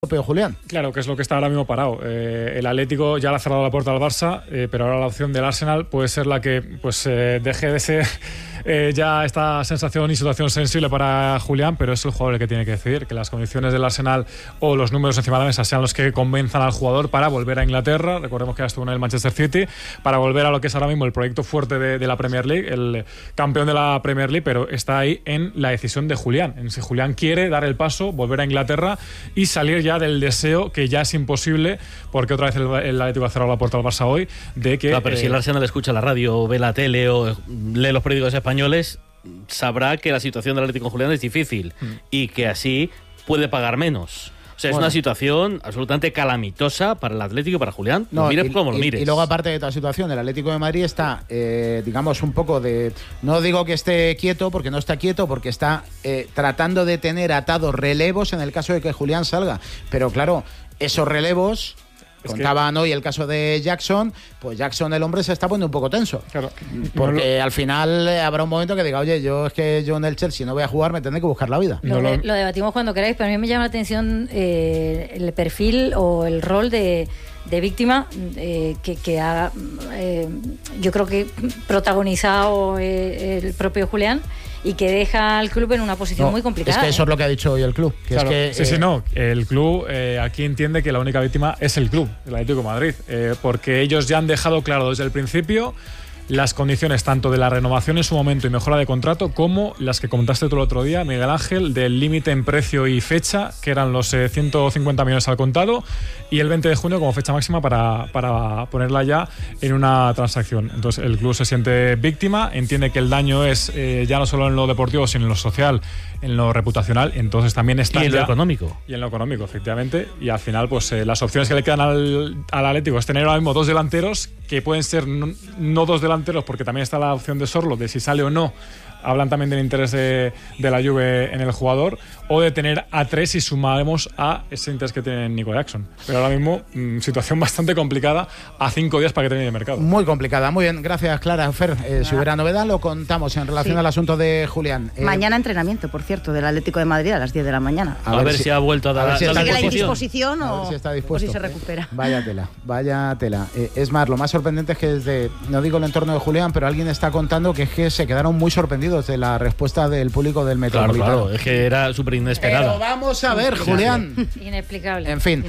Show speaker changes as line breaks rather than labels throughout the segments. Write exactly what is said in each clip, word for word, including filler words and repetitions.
Julián.
Claro, que es lo que está ahora mismo parado. Eh, el Atlético ya le ha cerrado la puerta al Barça, eh, pero ahora la opción del Arsenal puede ser la que pues eh, deje de ser eh, ya esta sensación y situación sensible para Julián, pero es el jugador el que tiene que decidir, que las condiciones del Arsenal o los números encima de la mesa sean los que convenzan al jugador para volver a Inglaterra. Recordemos que ya estuvo en el Manchester City, para volver a lo que es ahora mismo el proyecto fuerte de, de la Premier League, el campeón de la Premier League, pero está ahí en la decisión de Julián, en si Julián quiere dar el paso, volver a Inglaterra y salir ya del deseo, que ya es imposible, porque otra vez el, el Atlético ha cerrado la puerta al Barça hoy, de que...
Claro, pero eh, si el Arsenal escucha la radio, o ve la tele o lee los periódicos españoles, sabrá que la situación del Atlético con Julián es difícil mm. y que así puede pagar menos. O sea, es bueno. una situación absolutamente calamitosa para el Atlético y para Julián.
No,
mires
y,
cómo lo
y,
mires.
Y luego, aparte de toda situación, el Atlético de Madrid está, eh, digamos, un poco de... No digo que esté quieto, porque no está quieto, porque está eh, tratando de tener atados relevos en el caso de que Julián salga. Pero claro, esos relevos... Es Contaban que... hoy el caso de Jackson, pues Jackson, el hombre, se está poniendo un poco tenso. Claro. Porque no, al final habrá un momento que diga, oye, yo es que yo en el Chelsea no voy a jugar, me tendré que buscar la vida.
Lo, de, lo debatimos cuando queráis, pero a mí me llama la atención eh, el perfil o el rol de, de víctima eh, que, que ha, eh, yo creo que protagonizado eh, el propio Julián, y que deja al club en una posición no, muy complicada.
Es que eso
¿eh?
es lo que ha dicho hoy el club. Que
claro,
es que,
sí,
eh,
sí, no. El club eh, aquí entiende que la única víctima es el club, el Atlético de Madrid, eh, porque ellos ya han dejado claro desde el principio las condiciones tanto de la renovación en su momento y mejora de contrato, como las que comentaste tú el otro día, Miguel Ángel, del límite en precio y fecha, que eran los eh, ciento cincuenta millones al contado, y el veinte de junio como fecha máxima para, para ponerla ya en una transacción. Entonces el club se siente víctima, entiende que el daño es eh, ya no solo en lo deportivo, sino en lo social, en lo reputacional, entonces también está
y en
ya,
lo económico.
Y en lo económico, efectivamente. Y al final, pues eh, las opciones que le quedan al, al Atlético es tener ahora mismo dos delanteros, que pueden ser no, no dos delanteros, porque también está la opción de Sorlo, de si sale o no. Hablan también del interés de, de la Juve en el jugador, o de tener a tres y sumamos a ese interés que tiene Nico Jackson. Pero ahora mismo, mmm, situación bastante complicada a cinco días para que termine el mercado.
Muy complicada, muy bien, gracias Clara. Fer, eh, si hubiera novedad lo contamos en relación sí. al asunto de Julián.
Eh, Mañana entrenamiento, por cierto, del Atlético de Madrid a las diez de la mañana.
A, a ver, ver si, si ha vuelto a dar
a ver si
la,
está
la
disposición.
disposición o,
si está dispuesto.
o si se recupera.
Vaya tela, vaya tela. Eh, es más, lo más sorprendente es que desde, no digo el entorno de Julián, pero alguien está contando que es que se quedaron muy sorprendidos de la respuesta del público del Metropolitano.
Claro, claro, es que era súper inesperada.
Pero vamos a ver, Julián.
Inexplicable.
En fin,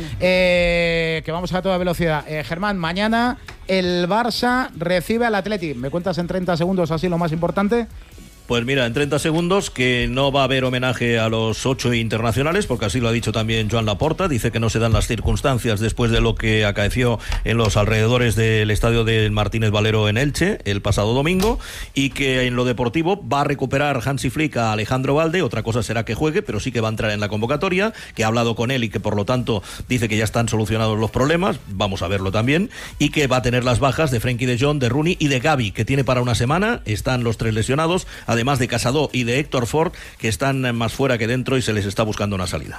eh, que vamos a toda velocidad. Eh, Germán, mañana el Barça recibe al Atleti. ¿Me cuentas en treinta segundos así lo más importante?
Pues mira, en treinta segundos, que no va a haber homenaje a los ocho internacionales, porque así lo ha dicho también Joan Laporta. Dice que no se dan las circunstancias después de lo que acaeció en los alrededores del estadio del Martínez Valero en Elche el pasado domingo, y que en lo deportivo va a recuperar Hansi Flick a Alejandro Balde. Otra cosa será que juegue, pero sí que va a entrar en la convocatoria, que ha hablado con él y que por lo tanto dice que ya están solucionados los problemas. Vamos a verlo también. Y que va a tener las bajas de Frenkie de Jong, de Rooney y de Gavi, que tiene para una semana. Están los tres lesionados, además de Casado y de Héctor Ford, que están más fuera que dentro y se les está buscando una salida.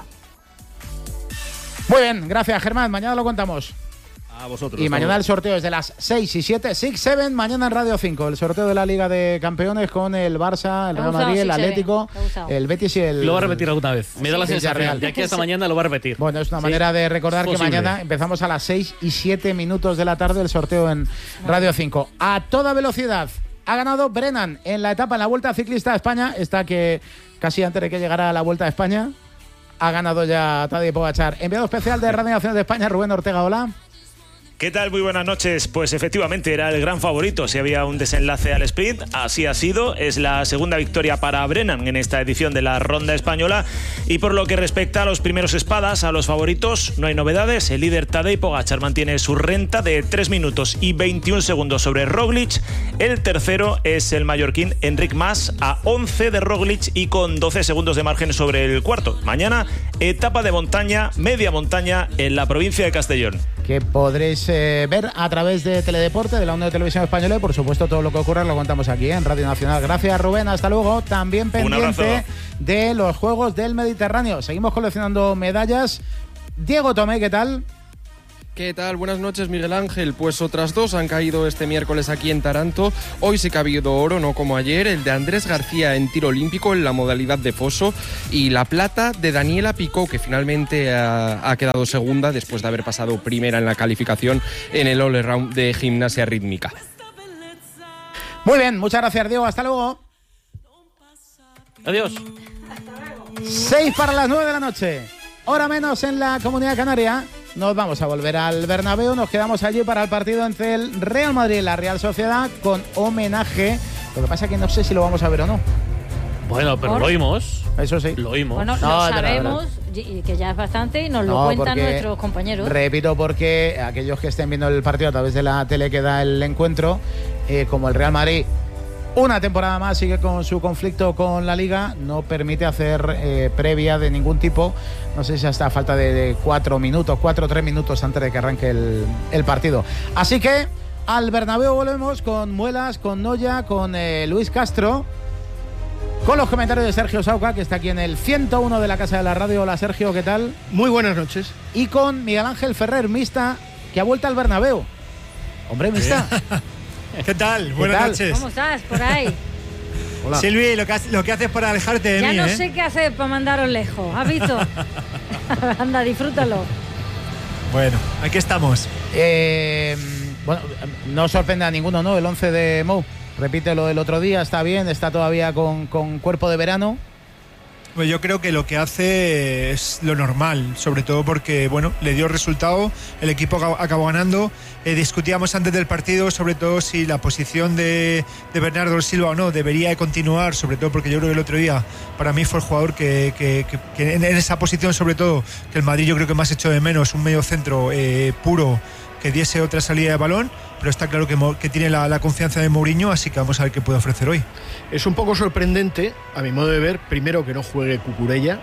Muy bien, gracias Germán, mañana lo contamos.
A vosotros.
Y mañana el sorteo es de las seis y siete, seis siete, mañana en Radio cinco, el sorteo de la Liga de Campeones con el Barça, el Real Madrid, el Atlético, el Betis y el...
Lo va a repetir alguna vez, me da la sensación, de aquí hasta mañana lo va a repetir.
Bueno, es una sí. manera de recordar que mañana empezamos a las seis y siete minutos de la tarde el sorteo en Radio cinco. A toda velocidad. Ha ganado Brennan en la etapa, en la Vuelta Ciclista a España. Está que casi antes de que llegara a la Vuelta a España ha ganado ya Tadej Pogačar. Enviado especial de Radio Nacional de España, Rubén Ortega, hola.
¿Qué tal? Muy buenas noches. Pues efectivamente era el gran favorito si había un desenlace al sprint. Así ha sido. Es la segunda victoria para Brennan en esta edición de la Ronda Española. Y por lo que respecta a los primeros espadas, a los favoritos, no hay novedades. El líder Tadej Pogačar mantiene su renta de tres minutos y veintiún segundos sobre Roglic. El tercero es el mallorquín Enric Mas a once de Roglic y con doce segundos de margen sobre el cuarto. Mañana, etapa de montaña, media montaña en la provincia de Castellón.
Que podréis eh, ver a través de Teledeporte, de la Onda de Televisión Española, y por supuesto todo lo que ocurra lo contamos aquí ¿eh? en Radio Nacional. Gracias Rubén, hasta luego. También pendiente de los Juegos del Mediterráneo. Seguimos coleccionando medallas. Diego Tomé, ¿qué tal?
¿Qué tal? Buenas noches, Miguel Ángel. Pues otras dos han caído este miércoles aquí en Taranto. Hoy sí que ha habido oro, no como ayer, el de Andrés García en tiro olímpico en la modalidad de foso y la plata de Daniela Picó, que finalmente ha, ha quedado segunda después de haber pasado primera en la calificación en el all around de gimnasia rítmica.
Muy bien, muchas gracias, Diego. Hasta luego.
Adiós.
Seis para las nueve de la noche. Hora menos en la Comunidad Canaria. Nos vamos a volver al Bernabéu. Nos quedamos allí para el partido entre el Real Madrid y la Real Sociedad con homenaje. Lo que pasa es que no sé si lo vamos a ver o no.
Bueno, pero
¿Por?
lo oímos.
Eso sí.
Lo oímos.
Bueno,
No,
lo
es verdad,
sabemos, y que ya es bastante, y nos lo
No,
cuentan
porque,
nuestros compañeros.
Repito, porque aquellos que estén viendo el partido a través de la tele que da el encuentro, eh, como el Real Madrid una temporada más sigue con su conflicto con la Liga, no permite hacer eh, previa de ningún tipo. No sé si hasta falta de, de cuatro minutos, cuatro o tres minutos antes de que arranque el, el partido. Así que al Bernabéu volvemos con Muelas, con Noya, con eh, Luis Castro, con los comentarios de Sergio Sauca, que está aquí en el ciento uno de la Casa de la Radio. Hola, Sergio, ¿qué tal?
Muy buenas noches.
Y con Miguel Ángel Ferrer, Mista, que ha vuelto al Bernabéu. Hombre, Mista.
¿Qué tal?
¿Qué
Buenas
tal?
noches.
¿Cómo estás por ahí?
Hola.
Silvi, lo que, haces, lo que haces para alejarte de
ya
mí,
no
¿eh?
sé qué hacer para mandaros lejos. ¿Has visto? Anda, disfrútalo.
Bueno, aquí estamos.
Eh, bueno, no sorprende a ninguno, ¿no? El once de Mou. Repite lo del otro día, está bien, está todavía con, con cuerpo de verano.
Pues yo creo que lo que hace es lo normal, sobre todo porque, bueno, le dio resultado, el equipo acabó ganando. Eh, discutíamos antes del partido sobre todo si la posición de, de Bernardo Silva o no debería de continuar, sobre todo porque yo creo que el otro día para mí fue el jugador que, que, que, que en, en esa posición, sobre todo, que el Madrid yo creo que más echó de menos, un medio centro eh, puro que diese otra salida de balón, pero está claro que, que tiene la, la confianza de Mourinho, así que vamos a ver qué puede ofrecer hoy.
Es un poco sorprendente, a mi modo de ver, primero que no juegue Cucurella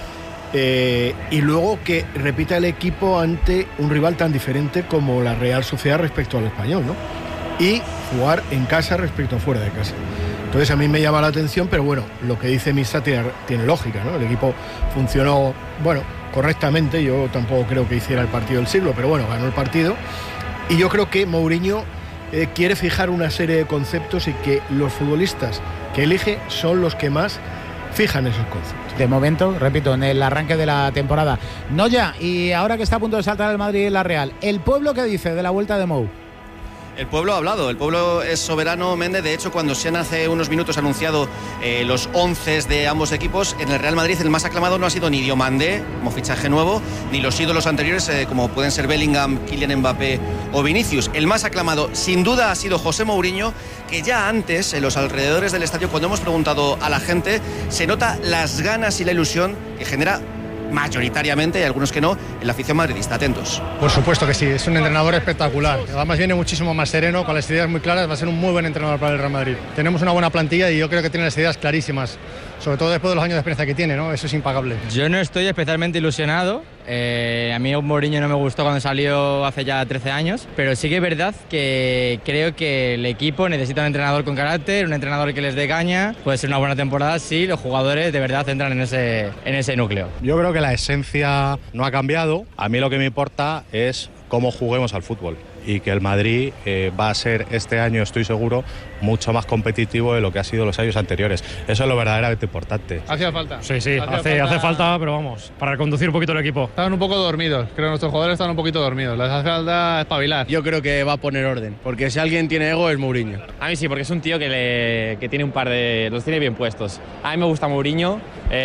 eh, y luego que repita el equipo ante un rival tan diferente como la Real Sociedad respecto al Español, ¿no? Y jugar en casa respecto a fuera de casa. Entonces a mí me llama la atención, pero bueno, lo que dice Misa tiene, tiene lógica, ¿no? El equipo funcionó, bueno, correctamente, yo tampoco creo que hiciera el partido del siglo, pero bueno, ganó el partido. Y yo creo que Mourinho eh, quiere fijar una serie de conceptos y que los futbolistas que elige son los que más fijan esos conceptos.
De momento, repito, en el arranque de la temporada. Noya, y ahora que está a punto de saltar el Madrid y la Real, ¿el pueblo qué dice de la vuelta de Mou?
El pueblo ha hablado, el pueblo es soberano, Méndez. De hecho, cuando se han hace unos minutos anunciado eh, los once de ambos equipos, en el Real Madrid el más aclamado no ha sido ni Diomandé, como fichaje nuevo, ni los ídolos anteriores, eh, como pueden ser Bellingham, Kylian Mbappé o Vinicius. El más aclamado, sin duda, ha sido José Mourinho, que ya antes, en los alrededores del estadio, cuando hemos preguntado a la gente, se nota las ganas y la ilusión que genera mayoritariamente, y algunos que no, en la afición madridista. Atentos.
Por supuesto que sí, es un entrenador espectacular. Además viene muchísimo más sereno, con las ideas muy claras, va a ser un muy buen entrenador para el Real Madrid. Tenemos una buena plantilla y yo creo que tiene las ideas clarísimas, sobre todo después de los años de experiencia que tiene, ¿no? Eso es impagable.
Yo no estoy especialmente ilusionado. Eh, a mí Mourinho no me gustó cuando salió hace ya trece años, pero sí que es verdad que creo que el equipo necesita un entrenador con carácter, un entrenador que les dé caña. Puede ser una buena temporada si los jugadores de verdad entran en ese, en ese núcleo.
Yo creo que la esencia no ha cambiado. A mí lo que me importa es cómo juguemos al fútbol y que el Madrid eh, va a ser este año, estoy seguro, mucho más competitivo de lo que ha sido los años anteriores. Eso es lo verdaderamente importante.
¿Hacía falta? Sí, sí, hace, hace, falta... hace falta, pero vamos, para conducir un poquito el equipo.
Estaban un poco dormidos, creo que nuestros jugadores están un poquito dormidos, les hace falta espabilar.
Yo creo que va a poner orden, porque si alguien tiene ego es Mourinho.
A mí sí, porque es un tío que, le, que tiene un par de... los tiene bien puestos. A mí me gusta Mourinho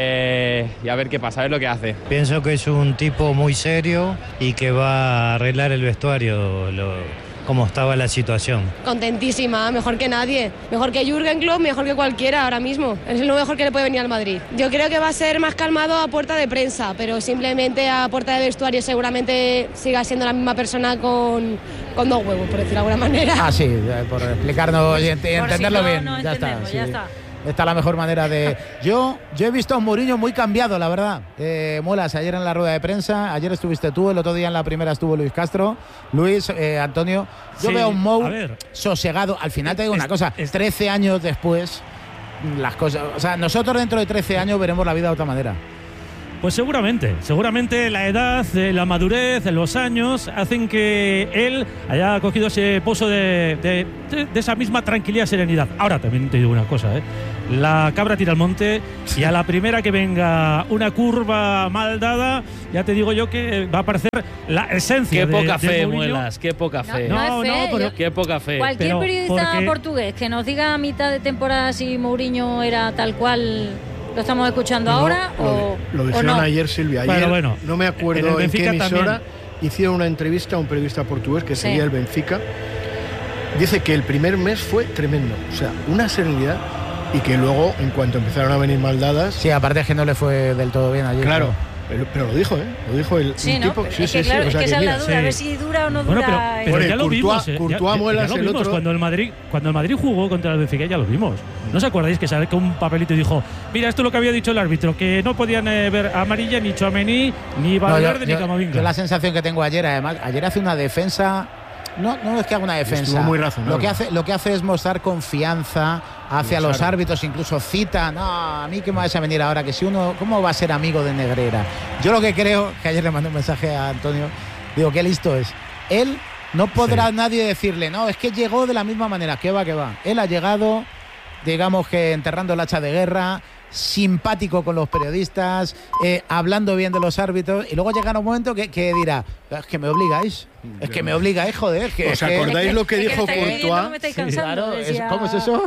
eh, y a ver qué pasa, a ver lo que hace.
Pienso que es un tipo muy serio y que va a arreglar el vestuario, lo... cómo estaba la situación.
Contentísima, mejor que nadie, mejor que Jürgen Klopp, mejor que cualquiera ahora mismo. Es lo mejor que le puede venir al Madrid. Yo creo que va a ser más calmado a puerta de prensa, pero simplemente a puerta de vestuario seguramente siga siendo la misma persona con, con dos huevos, por decirlo de alguna manera.
Ah, sí, por explicarnos y ent entenderlo
si no,
bien.
No
ya está,
sí.
sí.
ya está.
Esta es la mejor manera de... Yo yo he visto a un Mourinho muy cambiado, la verdad. Eh, Muelas, ayer en la rueda de prensa, ayer estuviste tú, el otro día en la primera estuvo Luis Castro. Luis, eh, Antonio, yo
sí,
veo a un Mou
a
sosegado. Al final te digo
es,
una cosa,
es,
trece años después, las cosas... O sea, nosotros dentro de trece años veremos la vida de otra manera.
Pues seguramente, seguramente la edad, la madurez, los años hacen que él haya cogido ese pozo de, de, de, de esa misma tranquilidad y serenidad. Ahora también te digo una cosa, ¿eh? La cabra tira al monte y a la primera que venga una curva mal dada, ya te digo yo que va a aparecer la esencia.
Qué
de,
poca
de
fe,
Mourinho.
Muelas, qué poca fe.
No, no, es fe,
pero,
yo-
qué poca fe.
Cualquier
Pero
periodista
porque-
portugués que nos diga a mitad de temporada si Mourinho era tal cual lo estamos escuchando
No,
ahora
lo,
o,
lo
o
dijeron
no.
ayer, Silvia. Ayer,
Bueno, bueno,
no me
en
acuerdo
el
en, qué
Benfica
emisora,
también.
hicieron una entrevista a un periodista portugués que
Sí.
seguía el Benfica. Dice que el primer mes fue tremendo, o sea, una serenidad, y que luego, en cuanto empezaron a venir maldadas...
Sí, aparte es que no le fue del todo bien ayer.
Claro, pero, pero lo dijo, ¿eh? Lo dijo el
Sí,
un
¿no?
tipo...
es que claro, es que esa es la duda, a ver si dura o no dura.
Bueno, pero, pero
Bueno,
ya lo
Courtois-
vimos. eh, ya-
Courtois
ya- ya
Muelas,
lo
el
vimos
otro-
cuando el Madrid, cuando el Madrid jugó contra el Benfica, ya lo vimos. ¿No os acordáis que sacó un papelito y dijo, mira, esto es lo que había dicho el árbitro, que no podían eh, ver amarilla ni Tchouaméni, ni
No, yo,
Valverde, ni
yo-
Camavinga?
yo la sensación que tengo ayer, además, ayer hace una defensa. No, no es que haga una defensa.
Estuvo muy razonable.
Lo que hace, lo que hace es mostrar confianza hacia
Los
los árbitros, incluso cita. No, a mí que me vas a venir ahora, que si uno, ¿cómo va a ser amigo de Negreira? Yo lo que creo, que ayer le mandé un mensaje a Antonio, digo, qué listo es. Él no podrá
Sí.
nadie decirle, no, es que llegó de la misma manera, que va, que va. Él ha llegado, digamos que enterrando el hacha de guerra, simpático con los periodistas, eh, hablando bien de los árbitros, y luego llegará un momento que, que dirá, es que me obligáis, es que me obligáis, joder. Es que,
¿Os
es que-
acordáis lo que
Es
dijo
me estáis exigiendo,
Courtois?
me estáis
Sí,
cansando,
claro, es-
decía-
¿cómo es eso?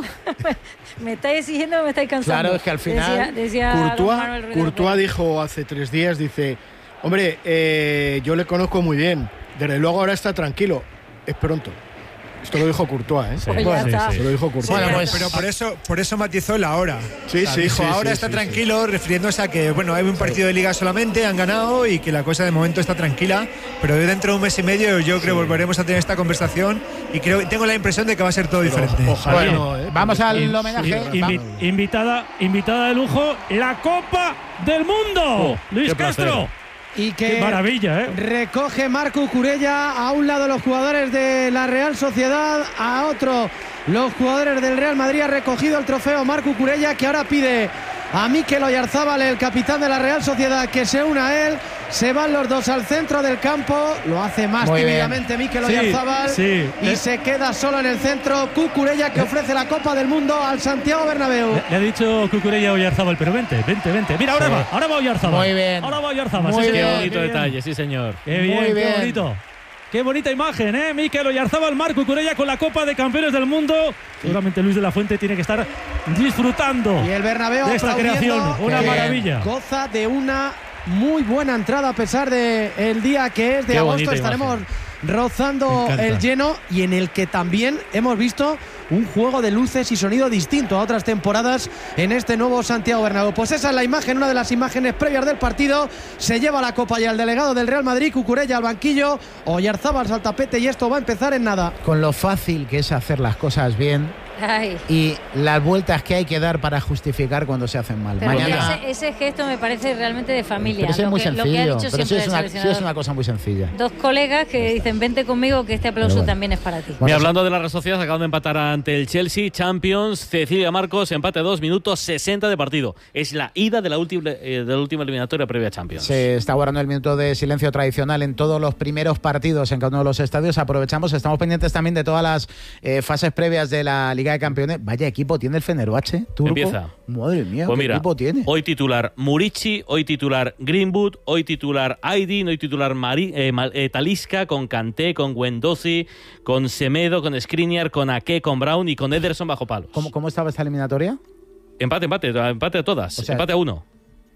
me estáis exigiendo, me estáis cansando.
Claro, es que al final-
Decía, decía don
Courtois,
Manuel Ruiz de
Courtois
Pérez.
dijo hace tres días, dice, hombre, eh, yo le conozco muy bien, desde luego ahora está tranquilo, es pronto. Esto lo dijo Courtois, ¿eh?
Pues ya está.
Se lo dijo Courtois.
Bueno, pues-
pero por eso, por eso matizó la hora.
Sí,
O sea,
sí,
dijo,
sí,
ahora
sí,
está
sí,
tranquilo, refiriéndose a que, bueno, hay un partido de liga solamente, han ganado y que la cosa de momento está tranquila, pero dentro de un mes y medio yo creo que volveremos a tener esta conversación y creo tengo la impresión de que va a ser todo diferente.
Ojalá
Bueno,
no, ¿eh?
vamos al
In-
homenaje.
invi- invitada, invitada de lujo, la Copa del Mundo.
Oh,
Luis
qué placer.
Castro.
Y que
Qué maravilla, ¿eh?
recoge Marco Curella a un lado los jugadores de la Real Sociedad, a otro los jugadores del Real Madrid. Ha recogido el trofeo Marco Curella, que ahora pide a Mikel Oyarzábal, el capitán de la Real Sociedad, que se una a él. Se van los dos al centro del campo, lo hace más
Muy
tímidamente Mikel
Sí,
Oyarzábal
sí.
y
Eh.
se queda solo en el centro Cucurella, que ofrece la Copa del Mundo al Santiago Bernabéu.
Le, le ha dicho Cucurella a Oyarzábal, pero vente, vente, vente. Mira, ahora
Sí.
va, ahora va Oyarzábal.
Muy bien.
Ahora va Oyarzábal.
Muy
sí,
Qué
bien,
señor,
bonito
qué bien.
detalle, sí, señor.
Qué bien,
Muy
qué
bien.
bonito. Qué bonita imagen, ¿eh? Mikel Oyarzábal, Marco Curella con la Copa de Campeones del Mundo. Seguramente Luis de la Fuente tiene que estar disfrutando
Y el Bernabéu
de esta
aplaudiendo,
creación. Una
Qué bien.
maravilla.
goza de una muy buena entrada a pesar de el día que es de
Qué
agosto.
bonita
Estaremos
imagen.
rozando
Me encanta.
el lleno y en el que también hemos visto un juego de luces y sonido distinto a otras temporadas en este nuevo Santiago Bernabéu. Pues esa es la imagen, una de las imágenes previas del partido. Se lleva la copa y al delegado del Real Madrid, Cucurella al banquillo, Oyarzábal al tapete, y esto va a empezar en nada.
Con lo fácil que es hacer las cosas bien
Ay,
y las vueltas que hay que dar para justificar cuando se hacen mal.
pero
Mañana.
ese, ese gesto me parece realmente de familia.
Pero eso es
lo,
muy
que, lo que ha
sencillo.
dicho
Pero eso
siempre
es,
el
una, sí
seleccionador.
es una cosa muy sencilla.
Dos colegas que dicen, vente conmigo, que este aplauso
Pero bueno.
también es para ti.
Y hablando de la Real Sociedad, acaban de empatar ante el Chelsea, Champions, Cecilia Marcos, empate a dos minutos sesenta de partido. Es la ida de la última, eh, de la última eliminatoria previa a Champions.
Se está guardando el minuto de silencio tradicional en todos los primeros partidos en cada uno de los estadios. Aprovechamos, estamos pendientes también de todas las eh, fases previas de la Liga de Campeones. Vaya equipo tiene el Fenerbahce, turco.
Empieza.
Madre mía,
Pues
¿qué
mira,
equipo tiene?
hoy titular Murici, hoy titular Greenwood, hoy titular Aydin, hoy titular Mari, eh, Ma- eh, Talisca, con Kanté, con Guendouzi, con Semedo, con Skriniar, con Ake, con Brown y con Ederson bajo palos.
¿Cómo, ¿Cómo estaba esta eliminatoria?
Empate, empate, empate a todas.
O sea-
empate a uno.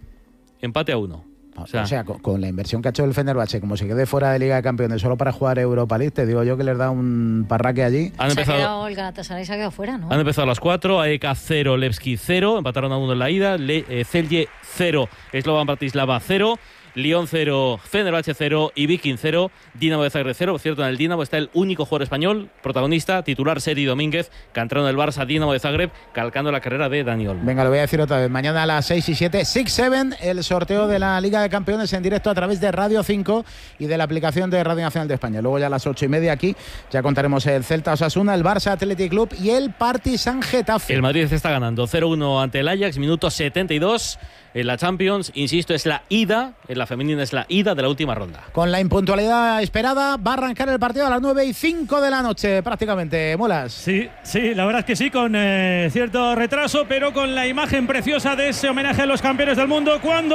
Empate a uno.
O sea, con, con la inversión que ha hecho el Fenerbahce, como se quede fuera de Liga de Campeones solo para jugar Europa League, te digo yo que les da un parraque allí.
Han
se ha
empezado,
quedado el Galatasaray, se ha quedado fuera, ¿no?
han empezado a las cuatro, A E K cero, Levski cero, empataron a uno en la ida, Le, eh, Celje cero, Slovan Bratislava cero, Lyon cero, Fenerbahce cero y Viking cero, Dinamo de Zagreb cero. Por cierto, en el Dinamo está el único jugador español, protagonista, titular Seri Domínguez, canterano del Barça, Dinamo de Zagreb, calcando la carrera de Dani Olmo.
Venga, lo voy a decir otra vez. Mañana a las seis y siete, seis siete, el sorteo de la Liga de Campeones en directo a través de Radio cinco y de la aplicación de Radio Nacional de España. Luego ya a las ocho y media aquí ya contaremos el Celta Osasuna, el Barça Athletic Club y el Partizan Getafe.
El Madrid está ganando cero uno ante el Ajax, minuto setenta y dos. en la Champions. Insisto, es la ida, en la femenina es la ida de la última ronda.
Con la impuntualidad esperada, va a arrancar el partido a las nueve y cinco de la noche, prácticamente. Muelas.
Sí, sí, la verdad es que sí, con eh, cierto retraso, pero con la imagen preciosa de ese homenaje a los campeones del mundo cuando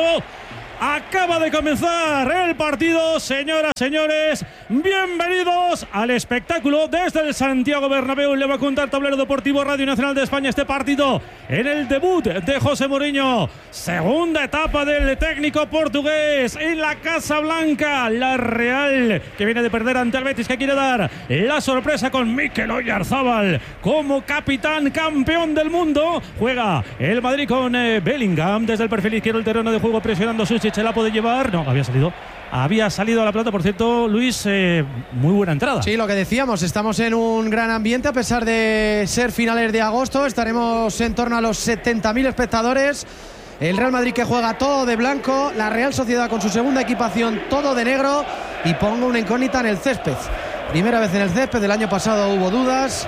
acaba de comenzar el partido. Señoras, señores, bienvenidos al espectáculo desde el Santiago Bernabéu. Le va a contar Tablero Deportivo Radio Nacional de España este partido en el debut de José Mourinho. Segunda etapa del técnico portugués en la Casa Blanca. La Real, que viene de perder ante el Betis, que quiere dar la sorpresa con Mikel Oyarzabal como capitán campeón del mundo. Juega el Madrid con eh, Bellingham desde el perfil izquierdo, el terreno de juego presionando. Susic la puede llevar. No, había salido. Había salido a la pelota, por cierto, Luis, eh, muy buena entrada.
Sí, lo que decíamos, estamos en un gran ambiente a pesar de ser finales de agosto. Estaremos en torno a los setenta mil espectadores. El Real Madrid que juega todo de blanco, la Real Sociedad con su segunda equipación todo de negro, y pongo una incógnita en el césped. Primera vez en el césped, el año pasado hubo dudas.